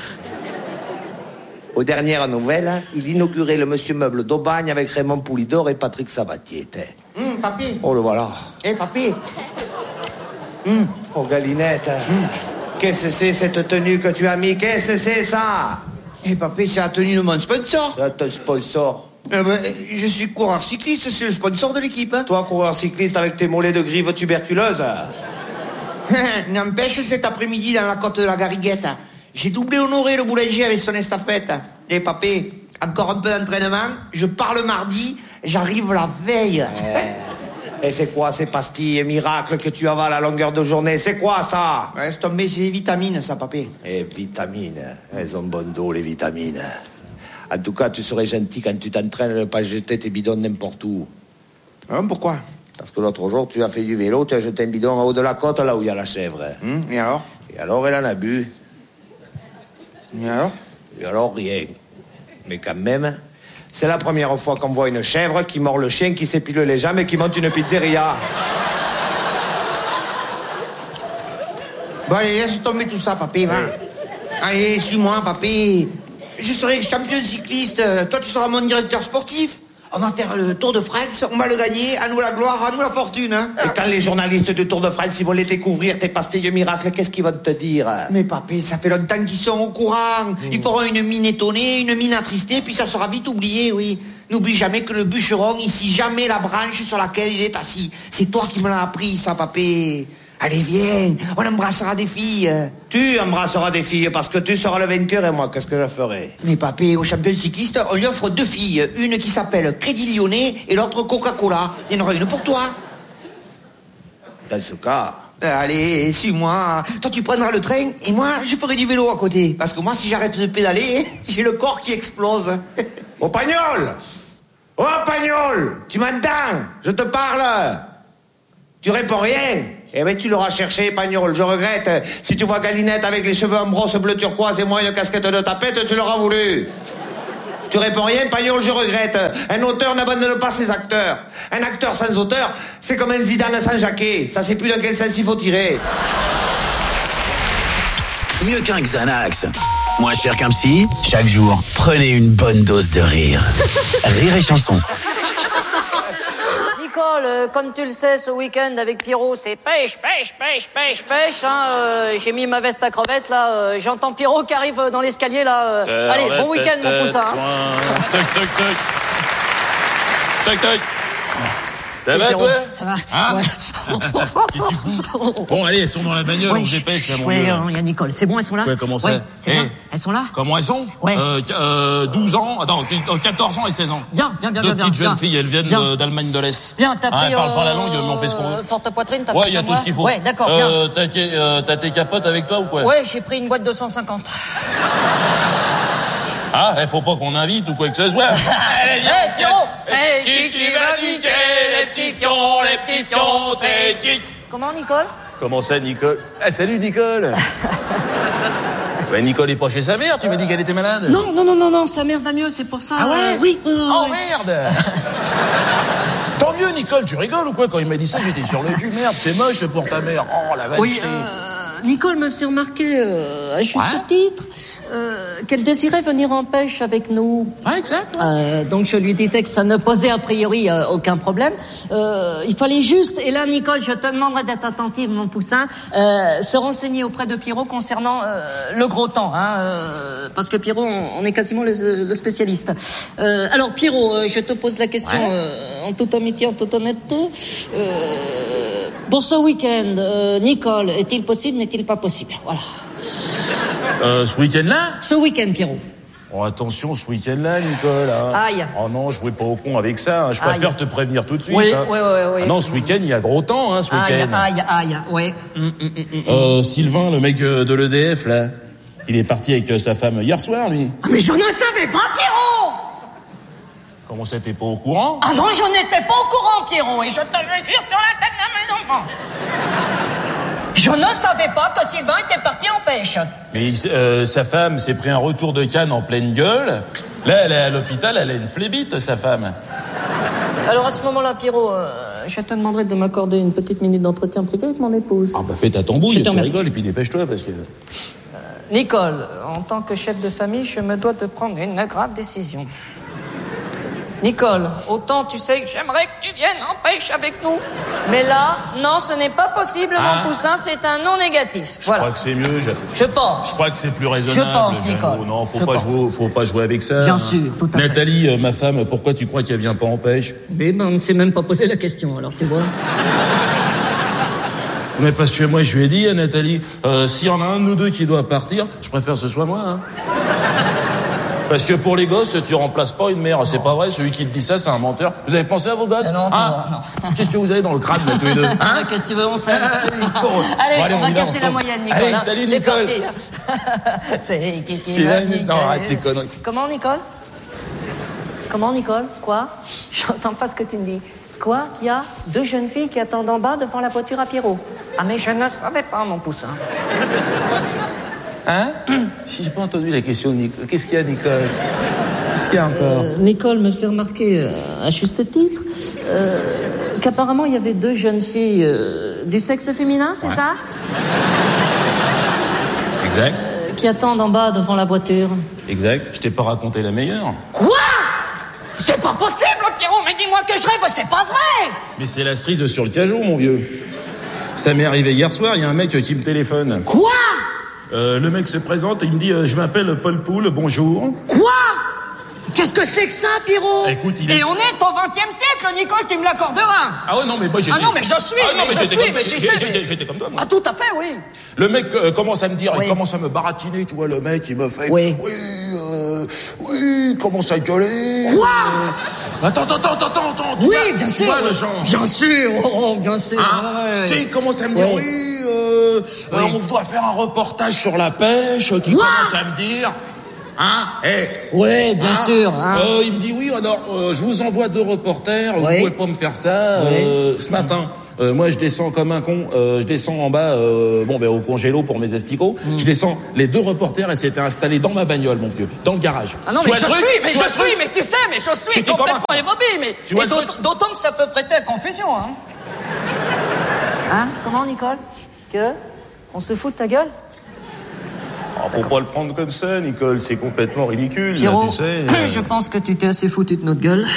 Aux dernières nouvelles, il inaugurait le Monsieur Meuble d'Aubagne avec Raymond Poulidor et Patrick Sabatier. Hum, papy. Oh, le voilà. Eh, hey, papy. Hum. Oh, Galinette. Hum. Qu'est-ce que c'est cette tenue que tu as mis? Qu'est-ce que c'est ça? Eh, hey, papy, c'est la tenue de mon sponsor. C'est ton sponsor. Eh ben, je suis coureur cycliste, c'est le sponsor de l'équipe. Hein. Toi, coureur cycliste avec tes mollets de grive tuberculeuses. N'empêche, cet après-midi, dans la côte de la Gariguette, j'ai doublé Honoré, le boulanger, avec son estafette. Et hey, papé, encore un peu d'entraînement, je pars le mardi, j'arrive la veille. Eh. Et c'est quoi ces pastilles miracles que tu avales à longueur de journée? C'est quoi ça? Ouais, c'est tombé, c'est des vitamines, ça, papé. Eh, vitamines, elles ont bon dos, les vitamines. En tout cas, tu serais gentil quand tu t'entraînes de ne pas jeter tes bidons n'importe où. Hein, pourquoi? Parce que l'autre jour, tu as fait du vélo, tu as jeté un bidon en haut de la côte, là où il y a la chèvre. Hum, et alors? Et alors, elle en a bu. Et alors? Et alors, rien. Mais quand même, c'est la première fois qu'on voit une chèvre qui mord le chien, qui s'épile les jambes et qui monte une pizzeria. Bon, allez, laisse tomber tout ça, papé, va. Oui. Allez, suis-moi, papé. Je serai champion cycliste. Toi, tu seras mon directeur sportif. On va faire le Tour de France, on va le gagner, à nous la gloire, à nous la fortune. Hein. Et quand les journalistes du Tour de France, ils vont les découvrir, tes pastilles miracles, qu'est-ce qu'ils vont te dire? Mais papé, ça fait longtemps qu'ils sont au courant. Mmh. Ils feront une mine étonnée, une mine attristée, puis ça sera vite oublié, oui. N'oublie jamais que le bûcheron, ici, jamais la branche sur laquelle il est assis. C'est toi qui me l'as appris, ça, papé. Allez, viens, on embrassera des filles. Tu embrasseras des filles parce que tu seras le vainqueur et moi, qu'est-ce que je ferai? Mais papé, au champion cycliste, on lui offre deux filles. Une qui s'appelle Crédit Lyonnais et l'autre Coca-Cola. Il y en aura une pour toi. Dans ce cas... Allez, suis-moi. Toi, tu prendras le train et moi, je ferai du vélo à côté. Parce que moi, si j'arrête de pédaler, j'ai le corps qui explose. Oh, Pagnol! Oh, Pagnol! Tu m'entends? Je te parle. Tu réponds rien? Eh ben, tu l'auras cherché, Pagnol. Je regrette. Si tu vois Galinette avec les cheveux en brosse bleu turquoise et moi une casquette de tapette, tu l'auras voulu. Tu réponds rien, Pagnol, je regrette. Un auteur n'abandonne pas ses acteurs. Un acteur sans auteur, c'est comme un Zidane sans Jacquet. Ça sait plus dans quel sens il faut tirer. Mieux qu'un Xanax. Moins cher qu'un psy, chaque jour, prenez une bonne dose de rire. Rire et chanson. Nicole, euh, comme tu le sais, ce week-end avec Pierrot, c'est pêche, pêche, pêche, pêche, pêche. Hein, euh, j'ai mis ma veste à crevettes, là. Euh, j'entends Pierrot qui arrive dans l'escalier, là. Euh. Allez, bon week-end, mon poussin. Hein. Toc, toc, toc. Toc, toc. Ça va, toi? Ça va. Hein? Ouais. Qu'est-ce que tu fous? Bon, allez, elles sont dans la bagnole, ouais, on se dépêche, là, mon ouais, vieux. il y a Nicole. C'est bon, elles sont là? Ouais, comment ça? Ouais, c'est hey. bien. Elles sont là? Comment elles sont? Ouais. Euh, euh, douze ans, attends, quatorze ans et seize ans. Bien, bien, bien, Deux bien. petites bien, jeunes filles, elles viennent bien. d'Allemagne de l'Est. Bien, t'as pris... Hein, elles parlent euh, pas la langue, mais on fait ce qu'on veut. Forte poitrine, t'as Ouais, pris il y a sur tout moi? ce qu'il faut. Ouais, d'accord, bien. Euh, t'as, euh, t'as tes capotes avec toi ou quoi? Ouais, j'ai pris une boîte de cent cinquante. Ah, il faut pas qu'on invite ou quoi que ce soit. Allez, viens, hey, Pierrot, c'est qui qui va niquer les petits fions, les petits fions, c'est qui? Comment, Nicole? Comment ça, Nicole? Ah, salut, Nicole. Ben, Nicole est pas chez sa mère, tu m'as dit qu'elle était malade. Non, non, non, non, non, sa mère va mieux, c'est pour ça. Ah ouais? euh, Oui. Euh, oh, ouais. merde. Tant mieux, Nicole, tu rigoles ou quoi? Quand il m'a dit ça, j'étais sur le cul. Merde, c'est moche pour ta mère. Oh, la vache. Oui, euh, Nicole me fait remarquer, euh, à juste ouais. titre, euh, qu'elle désirait venir en pêche avec nous. Ouais, exact. Euh, donc je lui disais que ça ne posait a priori euh, aucun problème. Euh, il fallait juste, et là Nicole, je te demanderai d'être attentive, mon poussin, euh, se renseigner auprès de Pierrot concernant euh, le gros temps, hein, euh, parce que Pierrot, on, on est quasiment le, le spécialiste. Euh, alors Pierrot, euh, je te pose la question ouais. euh, en toute amitié, en toute honnêteté. Euh, pour ce week-end, euh, Nicole, est-il possible, n'est-il pas possible? Voilà. Euh, ce week-end-là? Ce week-end, Pierrot. Oh, attention, ce week-end-là, Nicole. Hein. Aïe. Oh non, jouez pas au con avec ça. Hein. Je préfère Aïe. te prévenir tout de suite. Oui, hein. oui, oui, oui. Ah non, ce week-end, il y a gros temps, hein, ce week-end. Aïe, aïe, aïe, ouais. Mm, mm, mm, mm. Euh, Sylvain, le mec de l'E D F, là, il est parti avec sa femme hier soir, lui. Ah, mais je ne savais pas, Pierrot! Comment ça, t'es pas au courant? Ah non, je n'étais pas au courant, Pierrot, et je te le jure sur la tête de mes enfants. Je ne savais pas que Sylvain était parti en pêche. Mais euh, sa femme s'est pris un retour de canne en pleine gueule. Là, elle est à l'hôpital, elle a une flébite, sa femme. Alors à ce moment-là, Pierrot, euh, je te demanderai de m'accorder une petite minute d'entretien privé avec mon épouse. Ah bah fais ta tambouille, tu rigoles, et puis dépêche-toi, parce que... Euh, Nicole, en tant que chef de famille, je me dois de prendre une grave décision. Nicole, autant tu sais que j'aimerais que tu viennes en pêche avec nous. Mais là, non, ce n'est pas possible, ah. mon poussin, c'est un non négatif. Je voilà. crois que c'est mieux. Je, je pense. Je crois que c'est plus raisonnable. Je pense, Nicole. Non, faut je pas pense. jouer, faut pas jouer avec ça. Bien sûr, tout à fait. Nathalie, euh, ma femme, pourquoi tu crois qu'elle vient pas en pêche? Eh ben, on ne s'est même pas posé la question, alors tu vois. Mais parce que moi, je lui ai dit à Nathalie, euh, s'il y en a un de nous deux qui doit partir, je préfère que ce soit moi, hein. Parce que pour les gosses, tu remplaces pas une mère. C'est pas vrai, celui qui te dit ça, c'est un menteur. Vous avez pensé à vos gosses? Non, hein? non. Qu'est-ce que vous avez dans le crâne, là, tous les deux, hein? Qu'est-ce que tu veux, on s'aime. Allez, allez, allez, on, on va casser la moyenne, Nicole. Allez, salut, c'est Nicole. Parti. C'est qui qui va Non, arrête tes conneries. Comment, Nicole? Comment, Nicole? Quoi? J'entends pas ce que tu me dis. Quoi? Il y a deux jeunes filles qui attendent en bas devant la voiture à Pierrot. Ah, mais je ne savais pas, mon poussin. Hein? J'ai pas entendu la question de Nicole. Qu'est-ce qu'il y a, Nicole? Qu'est-ce qu'il y a encore? euh, Nicole me fait remarquer, euh, à juste titre, euh, qu'apparemment il y avait deux jeunes filles euh, du sexe féminin, c'est ouais. ça? Exact. Euh, qui attendent en bas devant la voiture. Exact. Je t'ai pas raconté la meilleure. Quoi? C'est pas possible, Pierrot, mais dis-moi que je rêve, c'est pas vrai! Mais c'est la cerise sur le cajot, mon vieux. Ça m'est arrivé hier soir, il y a un mec qui me téléphone. Quoi? Euh, le mec se présente et il me dit euh, je m'appelle Paul Poul, bonjour. Quoi? Qu'est-ce que c'est que ça, Pierrot? Écoute, il est... Et on est au vingtième siècle, Nicole, tu me l'accorderas. Ah ouais, non, mais moi j'étais... Ah non, mais je suis, ah, non, mais mais je j'étais suis, comme... mais tu j'ai- sais, j'étais- mais- J'étais comme toi, moi. Ah, tout à fait, oui. Le mec euh, commence à me dire, Oui. il commence à me baratiner, tu vois, le mec, il me fait... Oui. Oui, euh, oui, il commence à gueuler. Quoi euh, Attends, attends, attends, attends, attends. tu Oui, vois- bien tu sûr. vois, le genre... Bien sûr, oh, oh, bien sûr. Hein ouais, ouais. Tu sais, il commence à me dire, Oui. oui, euh, Oui. euh, on doit faire un reportage sur la pêche, qui Quoi commence à me dire... Hein eh, Oui, bien hein sûr. Hein. Euh, il me dit, oui, alors, euh, je vous envoie deux reporters, vous Oui. pouvez pas me faire ça. euh, ce matin, euh, moi, je descends comme un con, euh, je descends en bas, euh, bon, ben, au congélo pour mes asticots. Mm. Je descends, les deux reporters, et s'étaient installés dans ma bagnole, mon vieux, dans le garage. Ah non, Tu mais vois je le truc suis, mais Tu vois je le suis, truc mais tu sais, mais je suis J'étais comme un complètement émobile, mais Tu vois et le truc d'autant d'autant que ça peut prêter à confusion, hein. Hein? Comment, Nicole? Que? On se fout de ta gueule? Oh, faut pas le prendre comme ça, Nicole, c'est complètement ridicule, là, Pierrot, tu sais. euh. je pense que tu t'es assez foutu de notre gueule.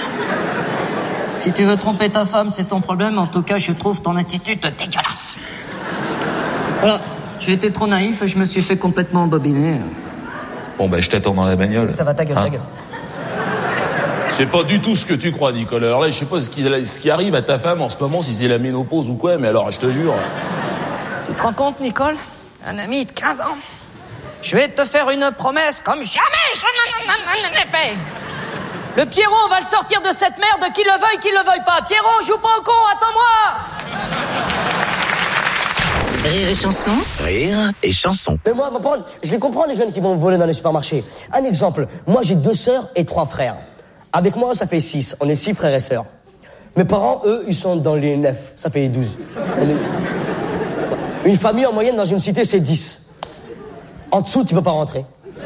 Si tu veux tromper ta femme, c'est ton problème. En tout cas, je trouve ton attitude dégueulasse. Voilà, j'ai été trop naïf et je me suis fait complètement embobiner. Bon, ben, je t'attends dans la bagnole. Ça va, ta gueule, Hein ta gueule. C'est pas du tout ce que tu crois, Nicole. Alors là, je sais pas ce qui, ce qui arrive à ta femme en ce moment, si c'est la ménopause ou quoi, mais alors, je te jure... Tu te rends compte, Nicole? Un ami de quinze ans. Je vais te faire une promesse comme jamais je n'en ai fait. Le Pierrot va le sortir de cette merde, qu'il le veuille, qu'il le veuille pas. Pierrot, joue pas au con, attends-moi. Rire et chanson. Rire et chanson. Mais moi, ma parole, je les comprends, les jeunes qui vont voler dans les supermarchés. Un exemple, moi j'ai deux sœurs et trois frères. Avec moi, ça fait six. On est six frères et sœurs. Mes parents, eux, ils sont dans les neuf. Ça fait douze. On est- Une famille en moyenne dans une cité, c'est dix. En dessous, tu peux pas rentrer.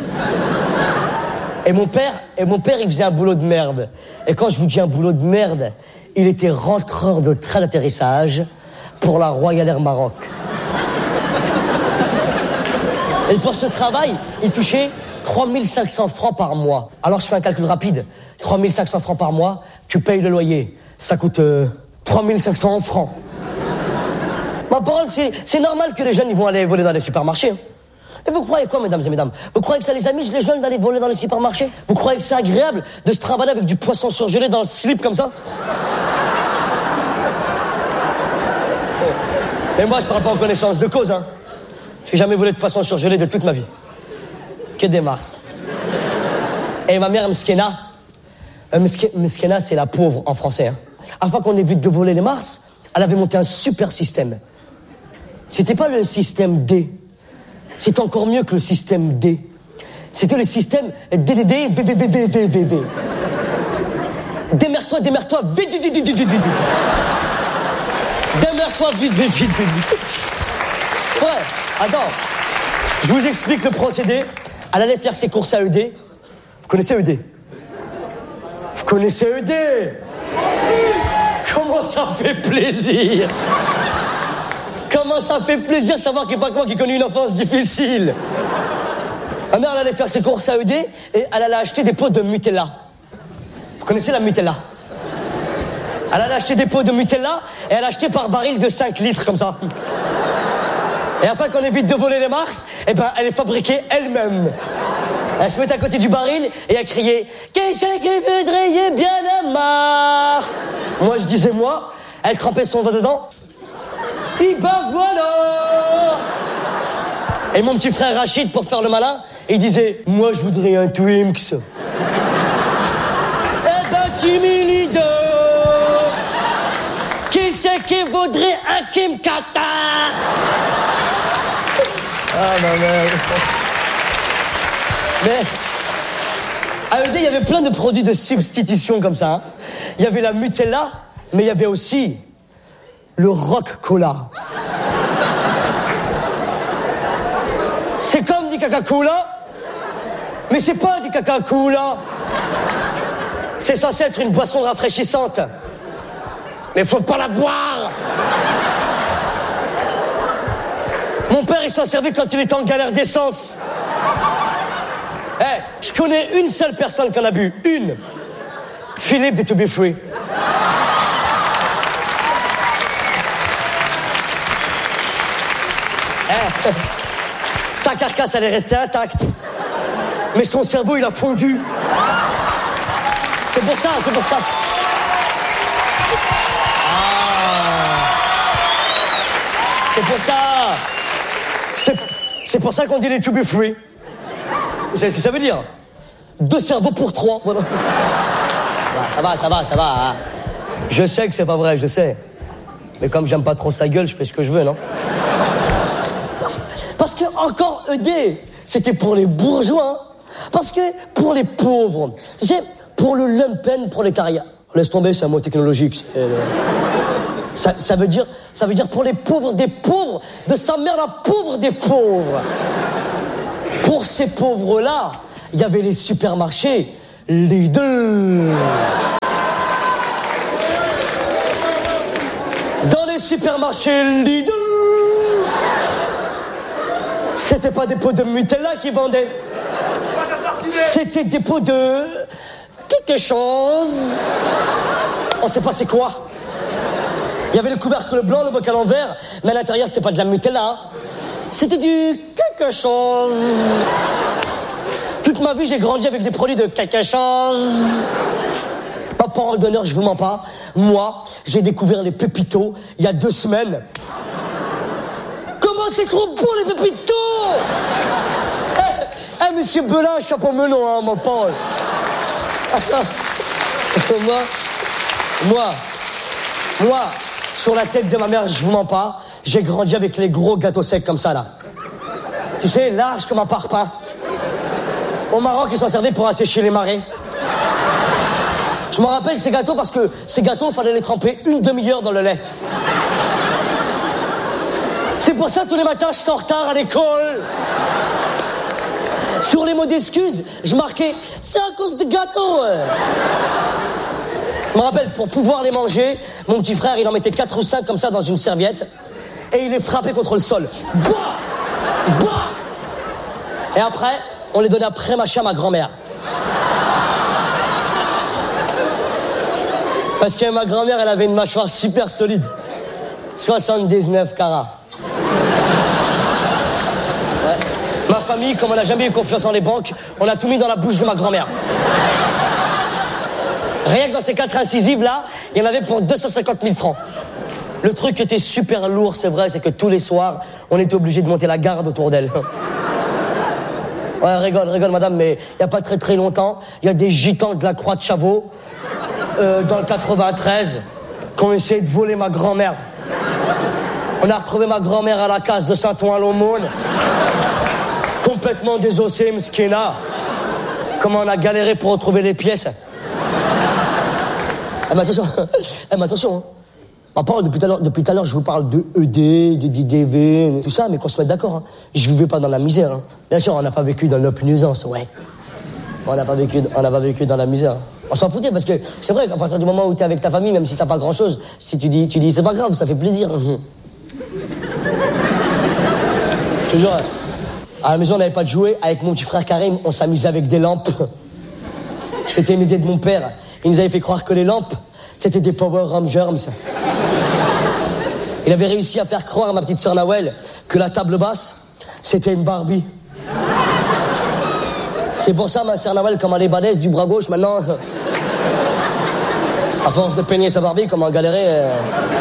Et mon père, et mon père, il faisait un boulot de merde. Et quand je vous dis un boulot de merde, il était rentreur de train d'atterrissage pour la Royal Air Maroc. Et pour ce travail, il touchait trois mille cinq cents francs par mois. Alors je fais un calcul rapide. trois mille cinq cents francs par mois, tu payes le loyer. Ça coûte euh, trois mille cinq cents francs. Ma parole, c'est, c'est normal que les jeunes ils vont aller voler dans les supermarchés. Hein. Et vous croyez quoi, mesdames et mesdames? Vous croyez que ça les amuse, les jeunes, d'aller voler dans les supermarchés? Vous croyez que c'est agréable de se trimballer avec du poisson surgelé dans le slip comme ça? Et moi, je parle pas en connaissance de cause, hein. Je n'ai jamais volé de poisson surgelé de toute ma vie. Que des mars. Et ma mère, Mskena, euh, Mske- Mskena, c'est la pauvre en français. Hein. Afin qu'on évite de voler les mars, elle avait monté un super système. C'était pas le système D. C'était encore mieux que le système D. C'était le système D D D V V V V V V V. Démerde-toi, démerde-toi, vite, vite, vite, vite, vite, vite, vite. Démerde-toi, vite, vite, vite, vite, vite. Ouais, attends. Je vous explique le procédé. Elle allait faire ses courses à E D. Vous connaissez E D? Vous connaissez E D? Comment ça fait plaisir? Comment ça fait plaisir de savoir qu'il n'y a pas que moi qui connais une enfance difficile. Ma mère, elle allait faire ses courses à E D et elle allait acheter des pots de Nutella. Vous connaissez la Nutella? Elle allait acheter des pots de Nutella et elle achetait par baril de cinq litres comme ça. Et afin qu'on évite de voler les mars, eh ben, elle les fabriquait elle-même. Elle se mettait à côté du baril et elle criait « Qui c'est qui voudrait bien un mars ?» Moi, je disais moi. Elle trempait son doigt dedans. Et ben voilà. Et mon petit frère Rachid, pour faire le malin, il disait « Moi, je voudrais un Twinks. » Eh ben, timide. Qui c'est qui voudrait un Kim Kata? Ah, ma mère. Mais à E D, il y avait plein de produits de substitution comme ça. Hein. Il y avait la Nutella, mais il y avait aussi le Rock Cola. C'est comme du Coca-Cola, mais c'est pas du Coca-Cola. C'est censé être une boisson rafraîchissante. Mais faut pas la boire. Mon père, il s'en servait quand il était en galère d'essence. Eh, hey, je connais une seule personne qui en a bu. Une. Philippe de To Be Free. Hey, sa carcasse, elle est restée intacte. Mais son cerveau, il a fondu. C'est pour ça, c'est pour ça. Ah. C'est pour ça. C'est, c'est pour ça qu'on dit les to be free. Vous savez ce que ça veut dire? Deux cerveaux pour trois. Voilà. Ça va, ça va, ça va. Hein. Je sais que c'est pas vrai, je sais. Mais comme j'aime pas trop sa gueule, je fais ce que je veux, non? Parce, parce que encore E D, c'était pour les bourgeois. Parce que pour les pauvres, tu sais, pour le lumpen prolétariat. Laisse tomber, c'est un mot technologique. C'est, euh, ça, ça veut dire, ça veut dire pour les pauvres des pauvres, de sa mère la pauvre des pauvres. Pour ces pauvres-là, il y avait les supermarchés Lidl. Dans les supermarchés Lidl, c'était pas des pots de Nutella qui vendaient. C'était des pots de quelque chose. On sait pas c'est quoi. Il y avait le couvercle blanc, le bocal en verre, mais à l'intérieur c'était pas de la Nutella. Hein. C'était du quelque chose. Toute ma vie j'ai grandi avec des produits de quelque chose. Ma parole d'honneur, je vous mens pas. Moi, j'ai découvert les pépitos il y a deux semaines. Comment c'est trop bon les pépitos? Eh, hey, monsieur Belin, chapeau melon, hein, mon Paul. moi, moi, moi, sur la tête de ma mère, je vous mens pas, j'ai grandi avec les gros gâteaux secs comme ça, là. Tu sais, large comme un parpaing. Au Maroc, ils s'en servaient pour assécher les marées. Je me rappelle ces gâteaux parce que ces gâteaux, il fallait les tremper une demi-heure dans le lait. C'est pour ça, tous les matins, je suis en retard à l'école. Sur les mots d'excuses, je marquais « c'est à cause des gâteaux ». Je me rappelle, pour pouvoir les manger, mon petit frère, il en mettait quatre ou cinq comme ça dans une serviette et il les frappait contre le sol. Bah bah et après, on les donnait après ma à ma grand-mère. Parce que ma grand-mère, elle avait une mâchoire super solide. soixante-dix-neuf carats. Ouais. Ma famille, comme on n'a jamais eu confiance en les banques, on a tout mis dans la bouche de ma grand-mère. Rien que dans ces quatre incisives-là, il y en avait pour deux cent cinquante mille francs. Le truc qui était super lourd, c'est vrai, c'est que tous les soirs, on était obligé de monter la garde autour d'elle. Ouais, rigole, rigole, madame, mais il n'y a pas très très longtemps, il y a des gitans de la Croix de Chavaux, euh, dans le quatre-vingt-treize, qui ont essayé de voler ma grand-mère. On a retrouvé ma grand-mère à la case de Saint-Ouen-l'Aumône, complètement désossée, mskina. Comment on a galéré pour retrouver les pièces. Eh, mais attention, eh, mais attention, hein. Ma parole, depuis tout à l'heure, depuis tout à l'heure, je vous parle de E D, de D D V, tout ça, mais qu'on se mette d'accord, hein. Je vivais pas dans la misère, hein. Bien sûr, on n'a pas vécu dans l'opnuisance, ouais. On n'a pas vécu, on n'a pas vécu dans la misère. On s'en foutait parce que c'est vrai qu'à partir du moment où t'es avec ta famille, même si t'as pas grand chose, si tu dis, tu dis, c'est pas grave, ça fait plaisir. Je te jure, à la maison, on n'avait pas de jouets. Avec mon petit frère Karim, on s'amusait avec des lampes. C'était une idée de mon père. Il nous avait fait croire que les lampes, c'était des Power Rangers. Il avait réussi à faire croire à ma petite sœur Nawel que la table basse, c'était une Barbie. C'est pour ça, ma sœur Nawel, comme elle est balèze du bras gauche, maintenant, à force de peigner sa Barbie, comme on galérait. Euh...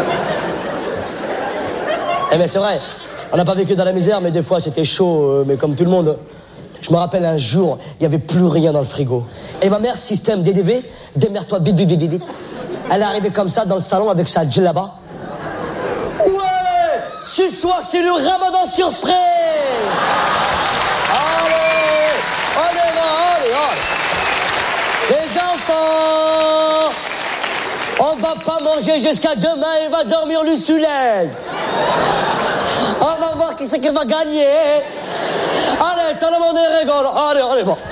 Eh bien, c'est vrai, on n'a pas vécu dans la misère, mais des fois, c'était chaud, euh, mais comme tout le monde. Je me rappelle un jour, il n'y avait plus rien dans le frigo. Et ma mère, système D D V, démerde-toi vite, vite, vite, vite. Elle est arrivée comme ça dans le salon avec sa djellaba. Ouais, ce soir, c'est le ramadan surprise. Allez, on est là, allez, allez. Les enfants, on va pas manger jusqu'à demain et va dormir le soleil. On va voir qui c'est qui va gagner. Allez, tout le monde rigole. Allez, allez, bon.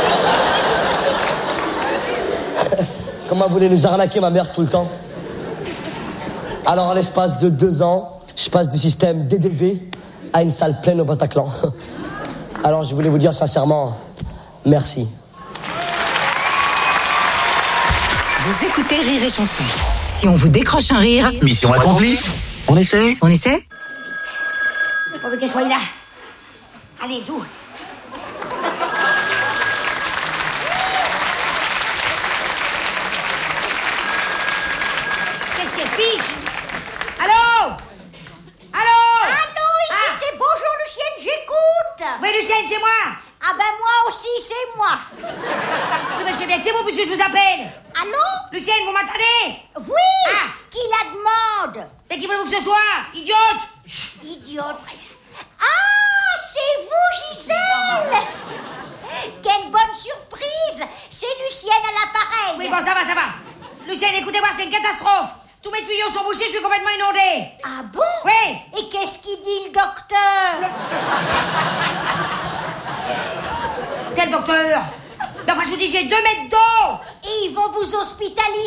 Comment elle voulait nous arnaquer, ma mère, tout le temps. Alors, en l'espace de deux ans, je passe du système D D V à une salle pleine au Bataclan. Alors, je voulais vous dire sincèrement, merci. Vous écoutez Rire et Chanson. Si on vous décroche un rire... Mission accomplie. On essaie On essaie C'est pas qu'elle soit là. Allez, joue. Lucienne, vous m'entendez? Oui. Ah. Qui la demande? Mais qui voulez-vous que ce soit? Idiote. Idiote. Ah, c'est vous, Gisèle. Quelle bonne surprise. C'est Lucienne à l'appareil. Oui, bon, ça va, ça va. Lucienne, écoutez-moi, c'est une catastrophe. Tous mes tuyaux sont bouchés, je suis complètement inondée. Ah bon? Oui. Et qu'est-ce qu'il dit, le docteur? Quel docteur? Mais enfin, je vous dis, j'ai deux mètres d'eau. Et ils vont vous hospitaliser.